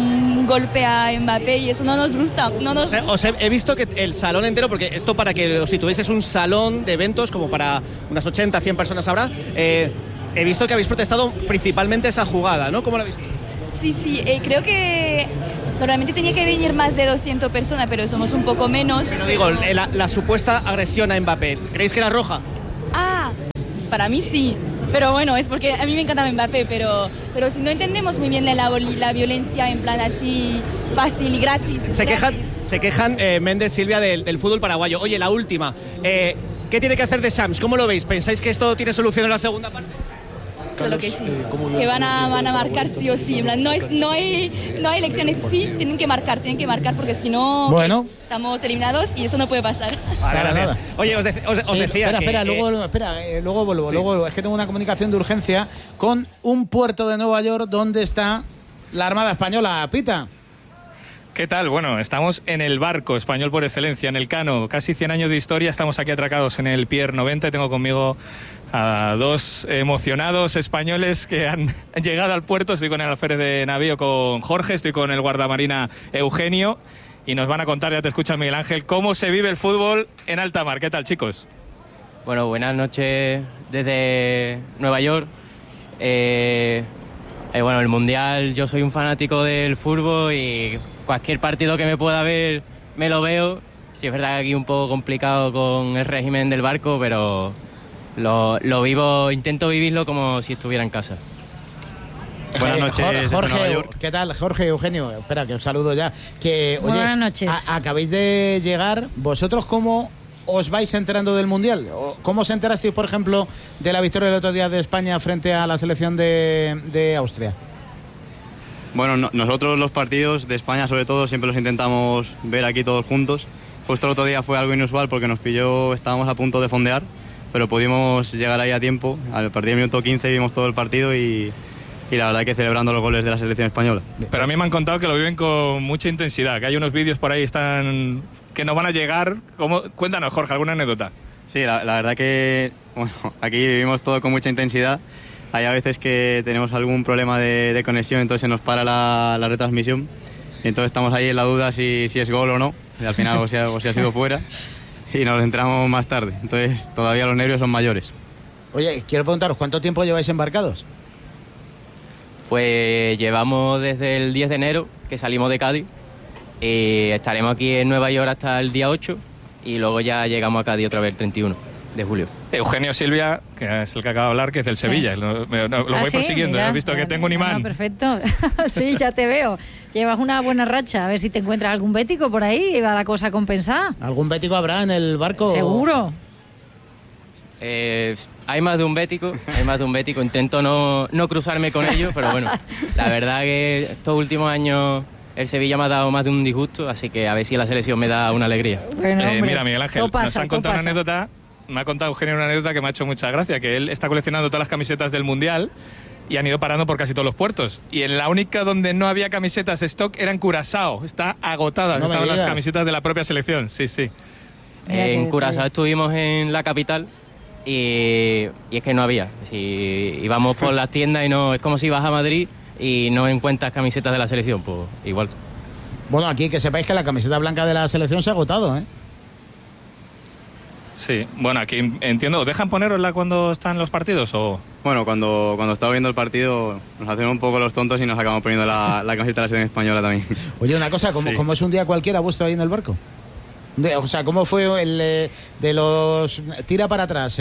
un golpe a Mbappé y eso no nos gusta. He visto que el salón entero, porque esto para que os situéis es un salón de eventos como para unas 80, 100 personas habrá. He visto que habéis protestado principalmente esa jugada, ¿no? ¿Cómo lo habéis visto? Sí, creo que normalmente tenía que venir más de 200 personas, pero somos un poco menos. Pero digo, la supuesta agresión a Mbappé, ¿creéis que era roja? Para mí sí, pero bueno, es porque a mí me encanta Mbappé, pero si no entendemos muy bien la violencia en plan así fácil y gratis. Se quejan Méndez, Silvia, del fútbol paraguayo. Oye, la última, ¿qué tiene que hacer de Shams? ¿Cómo lo veis? ¿Pensáis que esto tiene solución en la segunda parte? Claro que sí, que van a marcar sí o sí. No hay elecciones, sí, tienen que marcar porque si no estamos eliminados y eso no puede pasar. Gracias. Oye, os decía espera, luego vuelvo. Sí. Luego es que tengo una comunicación de urgencia con un puerto de Nueva York donde está la Armada Española. Pita. ¿Qué tal? Bueno, estamos en el barco español por excelencia, en el Cano. Casi 100 años de historia, estamos aquí atracados en el Pier 90. Tengo conmigo a dos emocionados españoles que han llegado al puerto. Estoy con el alférez de navío, con Jorge, estoy con el guardamarina Eugenio, y nos van a contar, ya te escuchas Miguel Ángel, cómo se vive el fútbol en alta mar. ¿Qué tal, chicos? Bueno, buenas noches desde Nueva York. Bueno, el Mundial, yo soy un fanático del fútbol y cualquier partido que me pueda ver me lo veo. Sí, es verdad que aquí un poco complicado con el régimen del barco, pero lo vivo, intento vivirlo como si estuviera en casa. Buenas noches, Jorge. ¿Qué tal, Jorge, Eugenio? Espera, que os saludo ya. Oye, buenas noches. Acabáis de llegar. ¿Vosotros cómo os vais enterando del Mundial? ¿Cómo os enterasteis, por ejemplo, de la victoria del otro día de España frente a la selección de Austria? Bueno, nosotros los partidos de España, sobre todo, siempre los intentamos ver aquí todos juntos. Justo el otro día fue algo inusual porque estábamos a punto de fondear, pero pudimos llegar ahí a tiempo. Al partir del minuto 15 vimos todo el partido y la verdad que celebrando los goles de la selección española. Pero a mí me han contado que lo viven con mucha intensidad, que hay unos vídeos por ahí que no van a llegar. Cuéntanos, Jorge, ¿alguna anécdota? Sí, la verdad que aquí vivimos todo con mucha intensidad. Hay a veces que tenemos algún problema de conexión, entonces se nos para la retransmisión. Y entonces estamos ahí en la duda si es gol o no. Y al final o si ha sido fuera. Y nos entramos más tarde. Entonces todavía los nervios son mayores. Oye, quiero preguntaros, ¿cuánto tiempo lleváis embarcados? Pues llevamos desde el 10 de enero, que salimos de Cádiz. Y estaremos aquí en Nueva York hasta el día 8. Y luego ya llegamos a Cádiz otra vez el 31 de julio. Eugenio Silvia, que es el que acaba de hablar, que es del Sevilla. Lo voy persiguiendo, he visto que tengo un imán. Perfecto. Sí, ya te veo. Llevas una buena racha. A ver si te encuentras algún bético por ahí y va la cosa compensada. ¿Algún bético habrá en el barco? Seguro. Hay más de un bético. Intento no cruzarme con ellos, pero bueno, la verdad que estos últimos años el Sevilla me ha dado más de un disgusto, así que a ver si la selección me da una alegría. Bueno, mira, Miguel Ángel, nos han contado una anécdota. Me ha contado Eugenio una anécdota que me ha hecho mucha gracia, que él está coleccionando todas las camisetas del Mundial y han ido parando por casi todos los puertos. Y en la única donde no había camisetas stock era en Curazao. Está agotada, estaban las camisetas de la propia selección. Sí. En Curazao estuvimos en la capital y es que no había. Si íbamos por las tiendas y no, es como si vas a Madrid y no encuentras camisetas de la selección, pues igual. Bueno, aquí que sepáis que la camiseta blanca de la selección se ha agotado, ¿eh? Sí, bueno, aquí entiendo, ¿dejan ponerosla cuando están los partidos o...? Bueno, cuando estaba viendo el partido nos hacemos un poco los tontos y nos acabamos poniendo la camiseta de la selección española también. Oye, una cosa, ¿cómo es un día cualquiera vuestro ahí en el barco? O sea, ¿cómo fue el de los tira para atrás?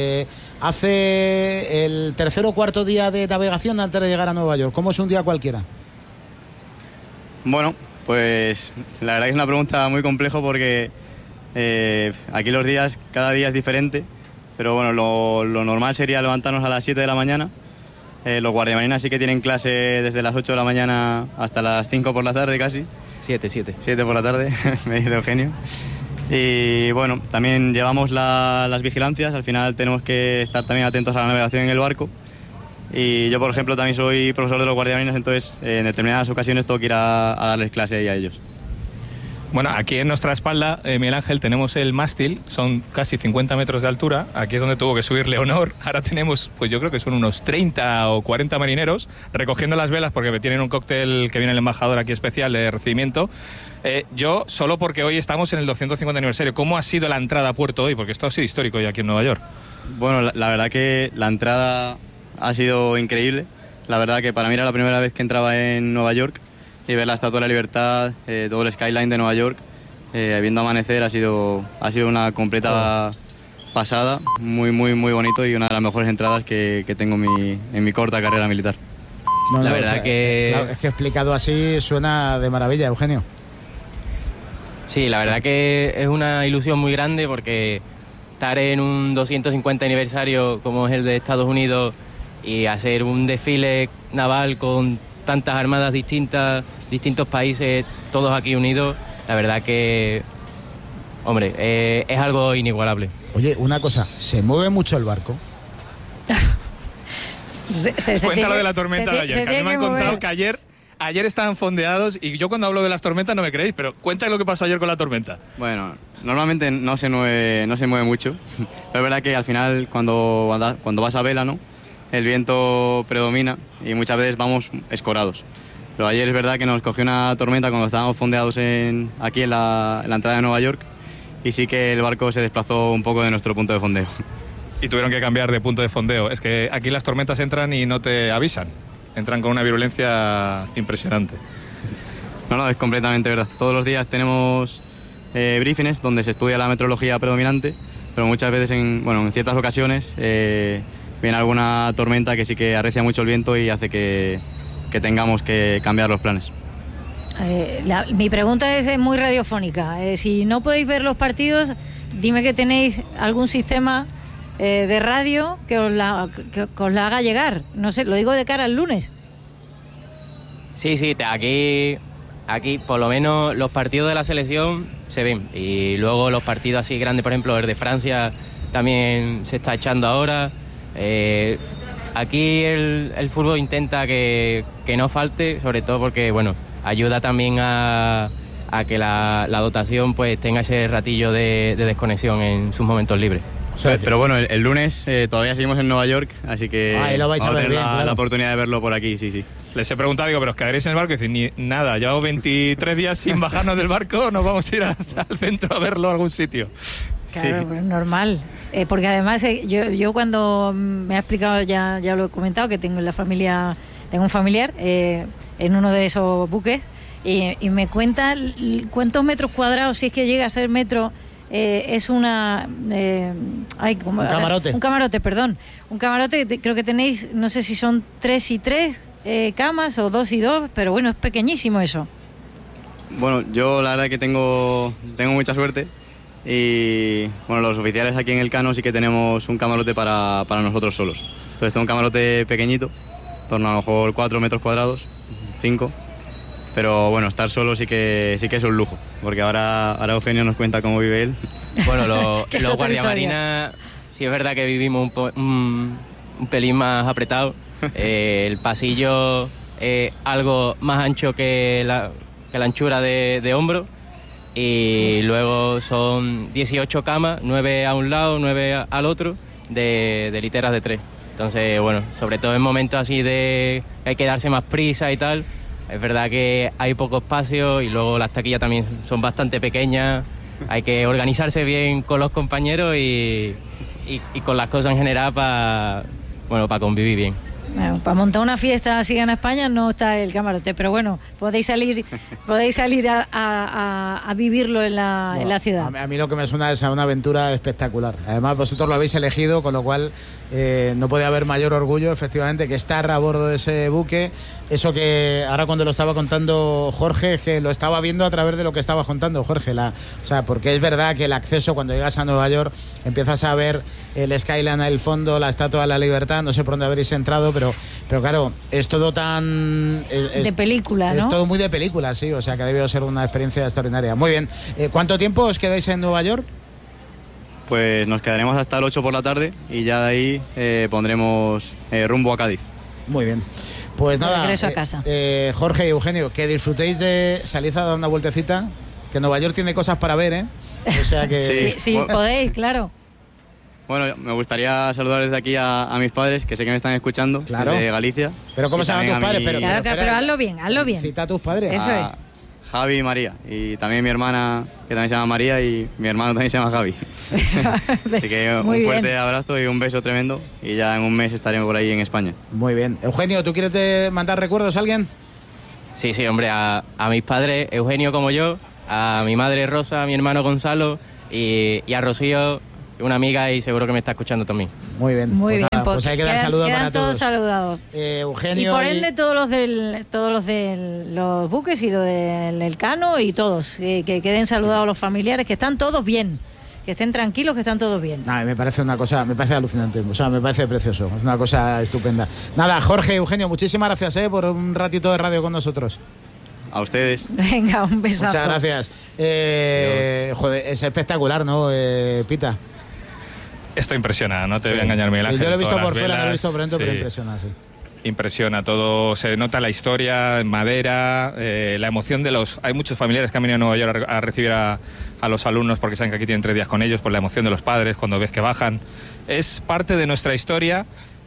Hace el tercer o cuarto día de navegación antes de llegar a Nueva York. ¿Cómo es un día cualquiera? Bueno, pues la verdad que es una pregunta muy compleja porque aquí los días, cada día es diferente, pero bueno, lo normal sería levantarnos a las 7 de la mañana. Los guardiamarinas sí que tienen clase desde las 8 de la mañana hasta las 5 por la tarde casi. 7 por la tarde, me dice Eugenio. Y bueno, también llevamos las vigilancias, al final tenemos que estar también atentos a la navegación en el barco. Y yo, por ejemplo, también soy profesor de los guardiamarinas, entonces en determinadas ocasiones tengo que ir a darles clase ahí a ellos. Bueno, aquí en nuestra espalda, Miguel Ángel, tenemos el mástil, son casi 50 metros de altura, aquí es donde tuvo que subir Leonor, ahora tenemos, pues yo creo que son unos 30 o 40 marineros recogiendo las velas porque tienen un cóctel que viene el embajador aquí especial de recibimiento. Yo, solo porque hoy estamos en el 250 aniversario, ¿cómo ha sido la entrada a puerto hoy? Porque esto ha sido histórico ya aquí en Nueva York. Bueno, la verdad que la entrada ha sido increíble, la verdad que para mí era la primera vez que entraba en Nueva York. Y ver la Estatua de la Libertad, todo el skyline de Nueva York, viendo amanecer, ha sido una completa pasada, muy bonito y una de las mejores entradas que tengo en mi corta carrera militar. La verdad que... Claro, es que explicado así suena de maravilla, Eugenio. Sí, la verdad que es una ilusión muy grande porque estar en un 250 aniversario como es el de Estados Unidos y hacer un desfile naval con tantas armadas distintas, distintos países, todos aquí unidos, la verdad que, hombre, es algo inigualable. Oye, una cosa, ¿se mueve mucho el barco? Cuéntalo de la tormenta de ayer, que a mí me han contado que ayer estaban fondeados y yo cuando hablo de las tormentas no me creéis, pero cuéntame lo que pasó ayer con la tormenta. Bueno, normalmente no se mueve mucho, pero es verdad que al final cuando vas a vela, ¿no?, el viento predomina y muchas veces vamos escorados. Pero ayer es verdad que nos cogió una tormenta cuando estábamos fondeados aquí en la entrada de Nueva York y sí que el barco se desplazó un poco de nuestro punto de fondeo. Y tuvieron que cambiar de punto de fondeo. Es que aquí las tormentas entran y no te avisan. Entran con una virulencia impresionante. No, es completamente verdad. Todos los días tenemos briefings donde se estudia la meteorología predominante, pero muchas veces, en ciertas ocasiones, viene alguna tormenta que sí que arrecia mucho el viento y hace que tengamos que cambiar los planes. Mi pregunta es muy radiofónica. Si no podéis ver los partidos, dime que tenéis algún sistema de radio que os la haga llegar. No sé, lo digo de cara al lunes. Sí, aquí por lo menos los partidos de la selección se ven. Y luego los partidos así grandes, por ejemplo, el de Francia también se está echando ahora. Aquí el fútbol intenta que no falte, sobre todo porque, ayuda también a que la dotación pues tenga ese ratillo de desconexión en sus momentos libres. Pero bueno, el lunes todavía seguimos en Nueva York, así que lo vais a ver bien, la oportunidad de verlo por aquí, sí. Les he preguntado, ¿pero os quedaréis en el barco? Y dicen, nada, llevamos 23 días sin bajarnos del barco, nos vamos a ir al centro a verlo a algún sitio. Claro, pues normal. Porque además yo cuando me ha explicado, ya lo he comentado, que tengo en la familia, tengo un familiar en uno de esos buques y me cuenta cuántos metros cuadrados, si es que llega a ser metro, es un camarote. Un camarote, creo que tenéis, no sé si son 3 y 3 camas o 2 y 2, pero es pequeñísimo eso. Bueno, yo la verdad que tengo mucha suerte. Y los oficiales aquí en el Cano sí que tenemos un camarote para nosotros solos. Entonces tengo un camarote pequeñito, en torno a lo mejor 4 metros cuadrados, 5. Pero estar solo sí que es un lujo, porque ahora Eugenio nos cuenta cómo vive él. Bueno, los guardiamarinas sí es verdad que vivimos un pelín más apretado. El pasillo es algo más ancho que la anchura de hombro. Y luego son 18 camas, 9 a un lado, 9 al otro, de literas de 3. Entonces, sobre todo en momentos así de que hay que darse más prisa y tal, es verdad que hay poco espacio y luego las taquillas también son bastante pequeñas, hay que organizarse bien con los compañeros y con las cosas en general para convivir bien. Para montar una fiesta así en España no está el camarote, pero podéis salir a vivirlo en la ciudad. A mí lo que me suena es a una aventura espectacular. Además vosotros lo habéis elegido, con lo cual no puede haber mayor orgullo, efectivamente, que estar a bordo de ese buque. Eso que ahora cuando lo estaba contando Jorge, es que lo estaba viendo a través de lo que estaba contando Jorge. Porque es verdad que el acceso, cuando llegas a Nueva York, empiezas a ver el skyline al fondo, la Estatua de la Libertad, no sé por dónde habréis entrado, pero claro, es todo tan... de película, ¿no? Es todo muy de película, sí, o sea que ha debido ser una experiencia extraordinaria. Muy bien, ¿cuánto tiempo os quedáis en Nueva York? Pues nos quedaremos hasta el 8 por la tarde y ya de ahí pondremos rumbo a Cádiz. Muy bien. Pues nada, regreso a casa. Jorge y Eugenio, que disfrutéis de salir a dar una vueltecita que Nueva York tiene cosas para ver, ¿eh? O sea que... Sí, podéis, claro. Bueno, me gustaría saludar desde aquí a mis padres, que sé que me están escuchando, desde Galicia. ¿Pero cómo se llaman tus padres? Pero hazlo bien. Cita a tus padres. Eso es. Javi y María. Y también mi hermana, que también se llama María, y mi hermano también se llama Javi. Así que un fuerte abrazo y un beso tremendo. Y ya en un mes estaremos por ahí en España. Muy bien. Eugenio, ¿tú quieres mandar recuerdos a alguien? Sí, hombre, a mis padres, Eugenio como yo, a mi madre Rosa, a mi hermano Gonzalo y a Rocío, una amiga, y seguro que me está escuchando también. Muy bien. Muy bien. Pues hay que dar saludos para todos. Saludados. Eugenio. Y por ende todos los de los buques y los del Elcano y todos. Que queden saludados los familiares, que están todos bien. Que estén tranquilos, que están todos bien. Me parece una cosa, me parece alucinante. O sea, me parece precioso. Es una cosa estupenda. Nada, Jorge, Eugenio, muchísimas gracias por un ratito de radio con nosotros. A ustedes. Venga, un besazo. Muchas gracias. Joder, es espectacular, ¿no, Pita? Esto impresiona, no te voy a engañar, Miguel Ángel. Yo lo he visto por fuera, no lo he velas, visto por dentro, pero impresiona, sí. Impresiona todo, se nota la historia en madera, la emoción de los... Hay muchos familiares que han venido a Nueva York a recibir a los alumnos porque saben que aquí tienen 3 días con ellos, por la emoción de los padres cuando ves que bajan. Es parte de nuestra historia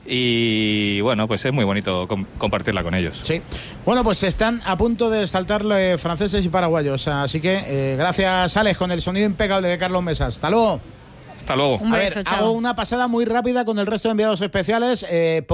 y bueno, pues es muy bonito compartirla con ellos. Sí. Bueno, pues están a punto de saltar franceses y paraguayos, así que gracias, Alex, con el sonido impecable de Carlos Mesas. Hasta luego. Hasta luego. A ver, hago una pasada muy rápida con el resto de enviados especiales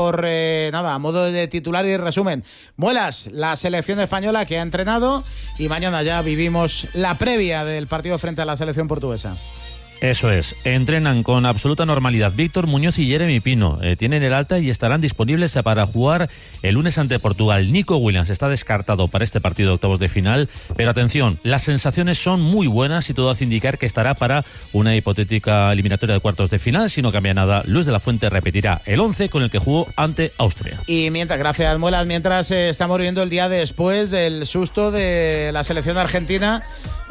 a modo de titular y resumen. Muelas, la selección española que ha entrenado, y mañana ya vivimos la previa del partido frente a la selección portuguesa. Eso es, entrenan con absoluta normalidad Víctor Muñoz y Jeremy Pino, tienen el alta y estarán disponibles para jugar el lunes ante Portugal. Nico Williams está descartado para este partido de octavos de final, pero atención, las sensaciones son muy buenas y todo hace indicar que estará para una hipotética eliminatoria de cuartos de final. Si no cambia nada, Luis de la Fuente repetirá el 11 con el que jugó ante Austria. Y gracias, Muelas, mientras estamos viendo el día después del susto de la selección argentina,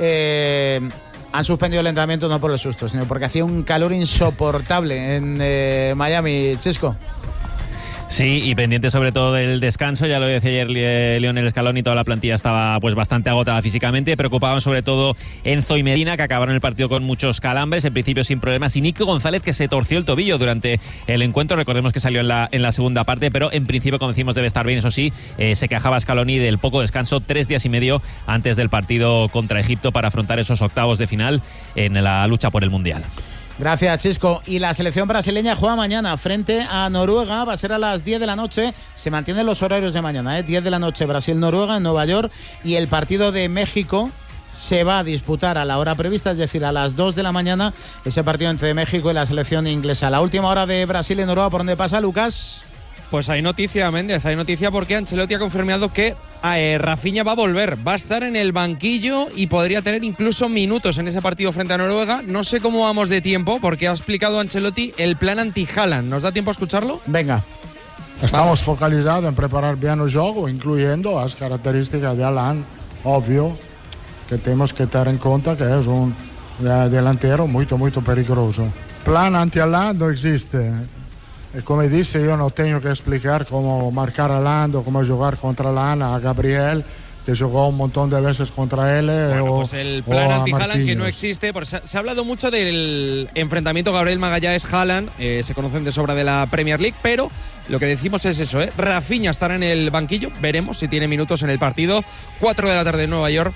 han suspendido el entrenamiento no por el susto, sino porque hacía un calor insoportable en Miami, Chisco. Sí, y pendiente sobre todo del descanso, ya lo decía ayer Lionel Scaloni, toda la plantilla estaba pues bastante agotada físicamente, preocupaban sobre todo Enzo y Medina, que acabaron el partido con muchos calambres, en principio sin problemas, y Nico González, que se torció el tobillo durante el encuentro, recordemos que salió en la segunda parte, pero en principio, como decimos, debe estar bien. Eso sí, se quejaba Scaloni del poco descanso, 3 días y medio antes del partido contra Egipto para afrontar esos octavos de final en la lucha por el Mundial. Gracias, Chisco. Y la selección brasileña juega mañana frente a Noruega. Va a ser a las 10 de la noche. Se mantienen los horarios de mañana, 10 de la noche Brasil-Noruega en Nueva York. Y el partido de México se va a disputar a la hora prevista, es decir, a las 2 de la mañana. Ese partido entre México y la selección inglesa. La última hora de Brasil y Noruega, ¿por dónde pasa, Lucas? Pues hay noticia, Méndez, hay noticia porque Ancelotti ha confirmado que Rafinha va a volver, va a estar en el banquillo y podría tener incluso minutos en ese partido frente a Noruega. No sé cómo vamos de tiempo porque ha explicado Ancelotti el plan anti-Haaland. ¿Nos da tiempo a escucharlo? Venga. Estamos focalizados en preparar bien el juego, incluyendo las características de Haaland. Obvio que tenemos que tener en cuenta que es un delantero muy, muy peligroso. Plan anti-Haaland no existe. E come disse, io non tengo che explicar cómo marcar a Haaland o cómo jugar contra Haaland a Gabriel, que jugó un montón de veces contra él. Bueno, pues el plan anti-Haaland que no existe. Se ha hablado mucho del enfrentamiento Gabriel Magallanes-Haaland, se conocen de sobra de la Premier League, pero lo que decimos es eso, Rafinha estará en el banquillo, veremos si tiene minutos en el partido. 4 de la tarde en Nueva York,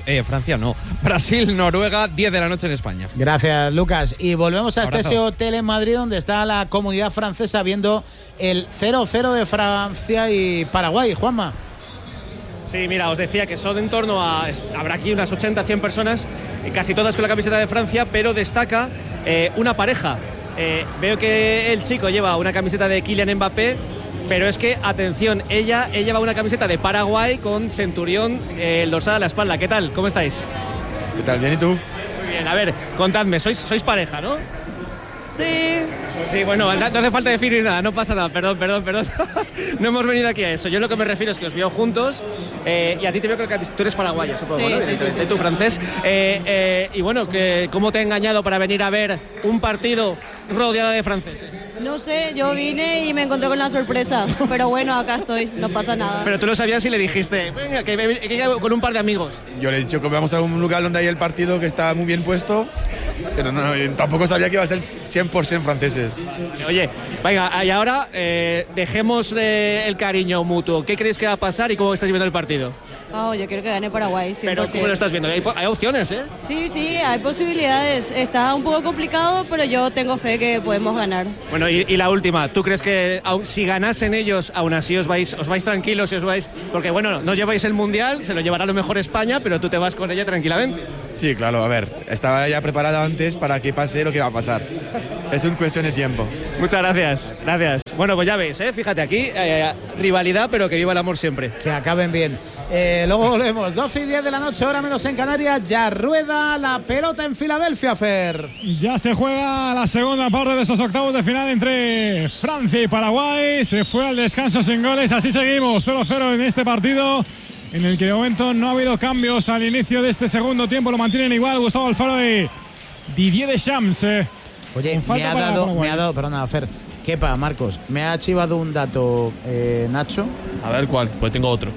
Brasil, Noruega, 10 de la noche en España. Gracias, Lucas. Y volvemos a ese hotel en Madrid donde está la comunidad francesa viendo el 0-0 de Francia y Paraguay. Juanma. Sí, mira, os decía que son en torno a... Habrá aquí unas 80-100 personas, casi todas con la camiseta de Francia, pero destaca una pareja. Veo que el chico lleva una camiseta de Kylian Mbappé, pero es que, atención, ella lleva una camiseta de Paraguay con Centurión dorsal a la espalda. ¿Qué tal? ¿Cómo estáis? ¿Qué tal? ¿Bien y tú? Muy bien, a ver, contadme, sois pareja, ¿no? Sí, bueno, no hace falta definir nada, no pasa nada, perdón. No hemos venido aquí a eso. Yo lo que me refiero es que os veo juntos y a ti te veo que tú eres paraguaya, supongo, ¿no? Sí. Tú francés. Y bueno, ¿cómo te ha engañado para venir a ver un partido rodeada de franceses? No sé, yo vine y me encontré con la sorpresa, pero bueno, acá estoy, no pasa nada. Pero tú lo sabías y le dijiste, venga, que con un par de amigos. Yo le he dicho que vamos a un lugar donde hay el partido que está muy bien puesto, pero no, tampoco sabía que iba a ser 100% franceses. Oye, venga, y ahora dejemos el cariño mutuo. ¿Qué crees que va a pasar y cómo estás viendo el partido? Oh, yo quiero que gane Paraguay, 100%. Pero ¿cómo lo estás viendo? Hay opciones, ¿eh? Sí, hay posibilidades. Está un poco complicado, pero yo tengo fe que podemos ganar. Bueno, y la última, ¿tú crees que si ganasen ellos, aún así os vais tranquilos y os vais? Porque bueno, no lleváis el Mundial, se lo llevará a lo mejor España, pero tú te vas con ella tranquilamente. Sí, claro, a ver, estaba ya preparada antes para que pase lo que va a pasar. Es una cuestión de tiempo. Muchas gracias, gracias. Bueno, pues ya veis, fíjate aquí, rivalidad, pero que viva el amor siempre. Que acaben bien. Luego volvemos, 12:10 de la noche, hora menos en Canarias. Ya rueda la pelota en Filadelfia, Fer. Ya se juega la segunda parte de esos octavos de final entre Francia y Paraguay. Se fue al descanso sin goles, así seguimos 0-0 en este partido, en el que de momento no ha habido cambios al inicio de este segundo tiempo. Lo mantienen igual Gustavo Alfaro y Didier Deschamps. Oye, me ha dado, perdona, Fer, Kepa, Marcos, me ha chivado un dato, Nacho. A ver cuál, pues tengo otro.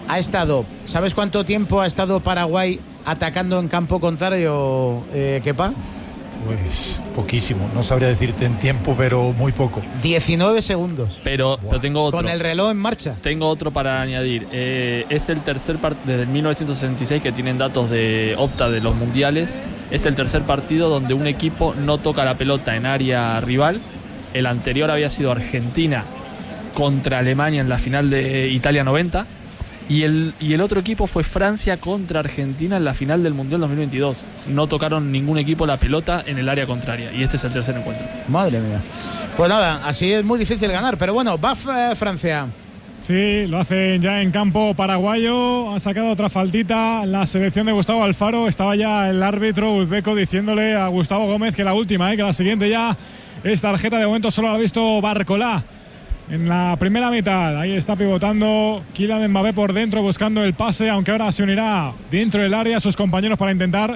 ¿Sabes cuánto tiempo ha estado Paraguay atacando en campo contrario, Kepa? Pues poquísimo, no sabría decirte en tiempo, pero muy poco. 19 segundos. Pero tengo otro. Con el reloj en marcha. Tengo otro para añadir. Es el tercer partido desde 1966 que tienen datos de Opta de los mundiales. Es el tercer partido donde un equipo no toca la pelota en área rival. El anterior había sido Argentina contra Alemania en la final de Italia 90. Y el otro equipo fue Francia contra Argentina en la final del Mundial 2022. No tocaron ningún equipo la pelota en el área contraria. Y este es el tercer encuentro. Madre mía. Pues nada, así es muy difícil ganar. Pero bueno, va Francia. Sí, lo hacen ya en campo paraguayo. Ha sacado otra faltita la selección de Gustavo Alfaro. Estaba ya el árbitro uzbeco diciéndole a Gustavo Gómez que la última, que la siguiente ya es tarjeta. De momento solo la ha visto Barcolá en la primera mitad. Ahí está pivotando Kylian Mbappé por dentro buscando el pase, aunque ahora se unirá dentro del área a sus compañeros para intentar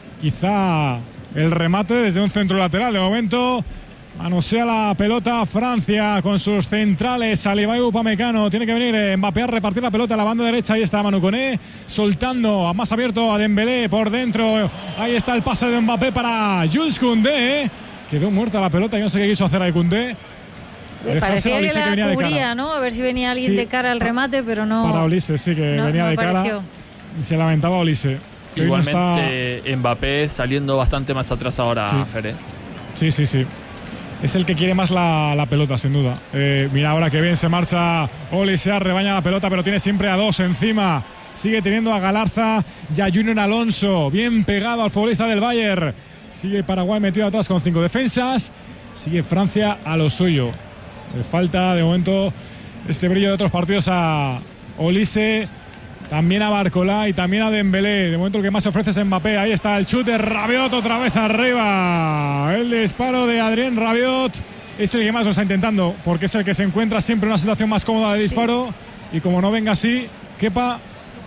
quizá el remate desde un centro lateral. De momento manosea la pelota Francia con sus centrales. Saliba y Upamecano. Tiene que venir Mbappé a repartir la pelota a la banda derecha. Ahí está Manu Koné soltando a más abierto a Dembélé por dentro. Ahí está el pase de Mbappé para Jules Koundé. Quedó muerta la pelota. Yo no sé qué quiso hacer ahí Koundé. Parecía que la cubría, ¿no? A ver si venía alguien de cara al remate, pero no. Para Olise, sí, que venía de cara. Y se lamentaba Olise. Igualmente Mbappé saliendo bastante más atrás ahora, sí. Fer. Sí. Es el que quiere más la pelota, sin duda. Mira ahora que bien se marcha Olise, rebaña la pelota, pero tiene siempre a dos encima. Sigue teniendo a Galarza y a Junior Alonso. Bien pegado al futbolista del Bayern. Sigue Paraguay metido atrás con 5 defensas. Sigue Francia a lo suyo. Le falta de momento ese brillo de otros partidos a Olise, también a Barcolá y también a Dembélé. De momento el que más ofrece es Mbappé. Ahí está el chute, Rabiot otra vez arriba. El disparo de Adrien Rabiot es el que más lo está intentando, porque es el que se encuentra siempre en una situación más cómoda de disparo. Y como no venga así, Kepa.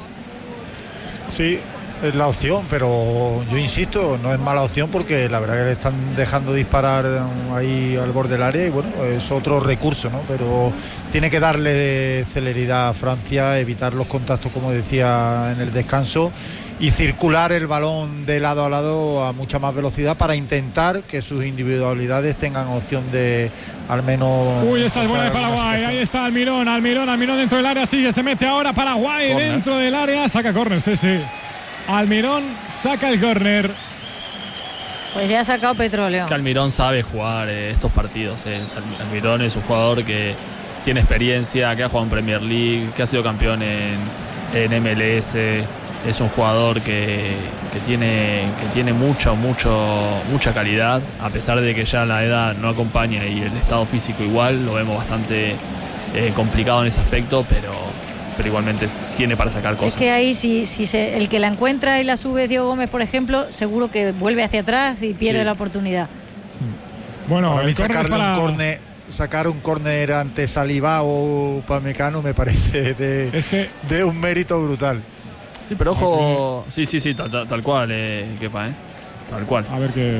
Sí, es la opción, pero yo insisto, no es mala opción porque la verdad que le están dejando disparar ahí al borde del área y bueno, es otro recurso, ¿no? Pero tiene que darle celeridad a Francia, evitar los contactos, como decía en el descanso, y circular el balón de lado a lado a mucha más velocidad para intentar que sus individualidades tengan opción de al menos... Uy, esta es buena de Paraguay, ahí está Almirón dentro del área, sigue, se mete ahora Paraguay corner. Dentro del área, saca córner, sí. Almirón saca el córner. Pues ya ha sacado petróleo. Que Almirón sabe jugar estos partidos. Almirón es un jugador que tiene experiencia, que ha jugado en Premier League, que ha sido campeón en MLS. Es un jugador que tiene mucha calidad, a pesar de que ya la edad no acompaña y el estado físico igual, lo vemos bastante complicado en ese aspecto, pero igualmente tiene para sacar cosas. Es que ahí si el que la encuentra y la sube Diego Gómez, por ejemplo, seguro que vuelve hacia atrás y pierde la oportunidad. Bueno, para mí sacar un córner ante Saliba o Upamecano me parece de un mérito brutal. Sí, pero ojo, sí, tal cual, Kepa, tal cual. A ver qué...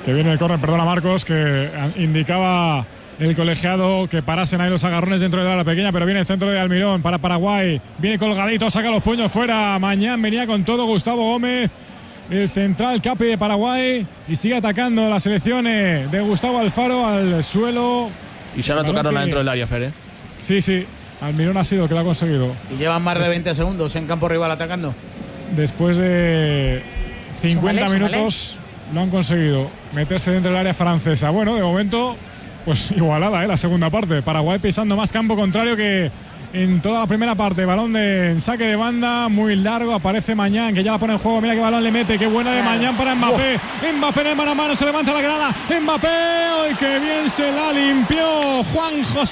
Que viene el córner, perdona Marcos, que indicaba el colegiado que parasen ahí los agarrones dentro de la área pequeña, pero viene el centro de Almirón para Paraguay. Viene colgadito, saca los puños fuera. Mañán venía con todo Gustavo Gómez, el central capi de Paraguay, y sigue atacando las selecciones de Gustavo Alfaro al suelo. Y ya la tocaron adentro del área, Fer, ¿eh? Sí. Almirón ha sido el que lo ha conseguido. Y llevan más de 20 segundos en campo rival atacando. Después de 50 minutos lo han conseguido meterse dentro del área francesa. Bueno, de momento, pues igualada, la segunda parte. Paraguay pisando más campo contrario que en toda la primera parte. Balón en saque de banda, muy largo. Aparece Mañán, que ya la pone en juego. Mira qué balón le mete. Qué buena de Mañán para Mbappé. Mbappé en mano a mano, se levanta la grada. Mbappé, ¡ay, qué bien se la limpió Juan José!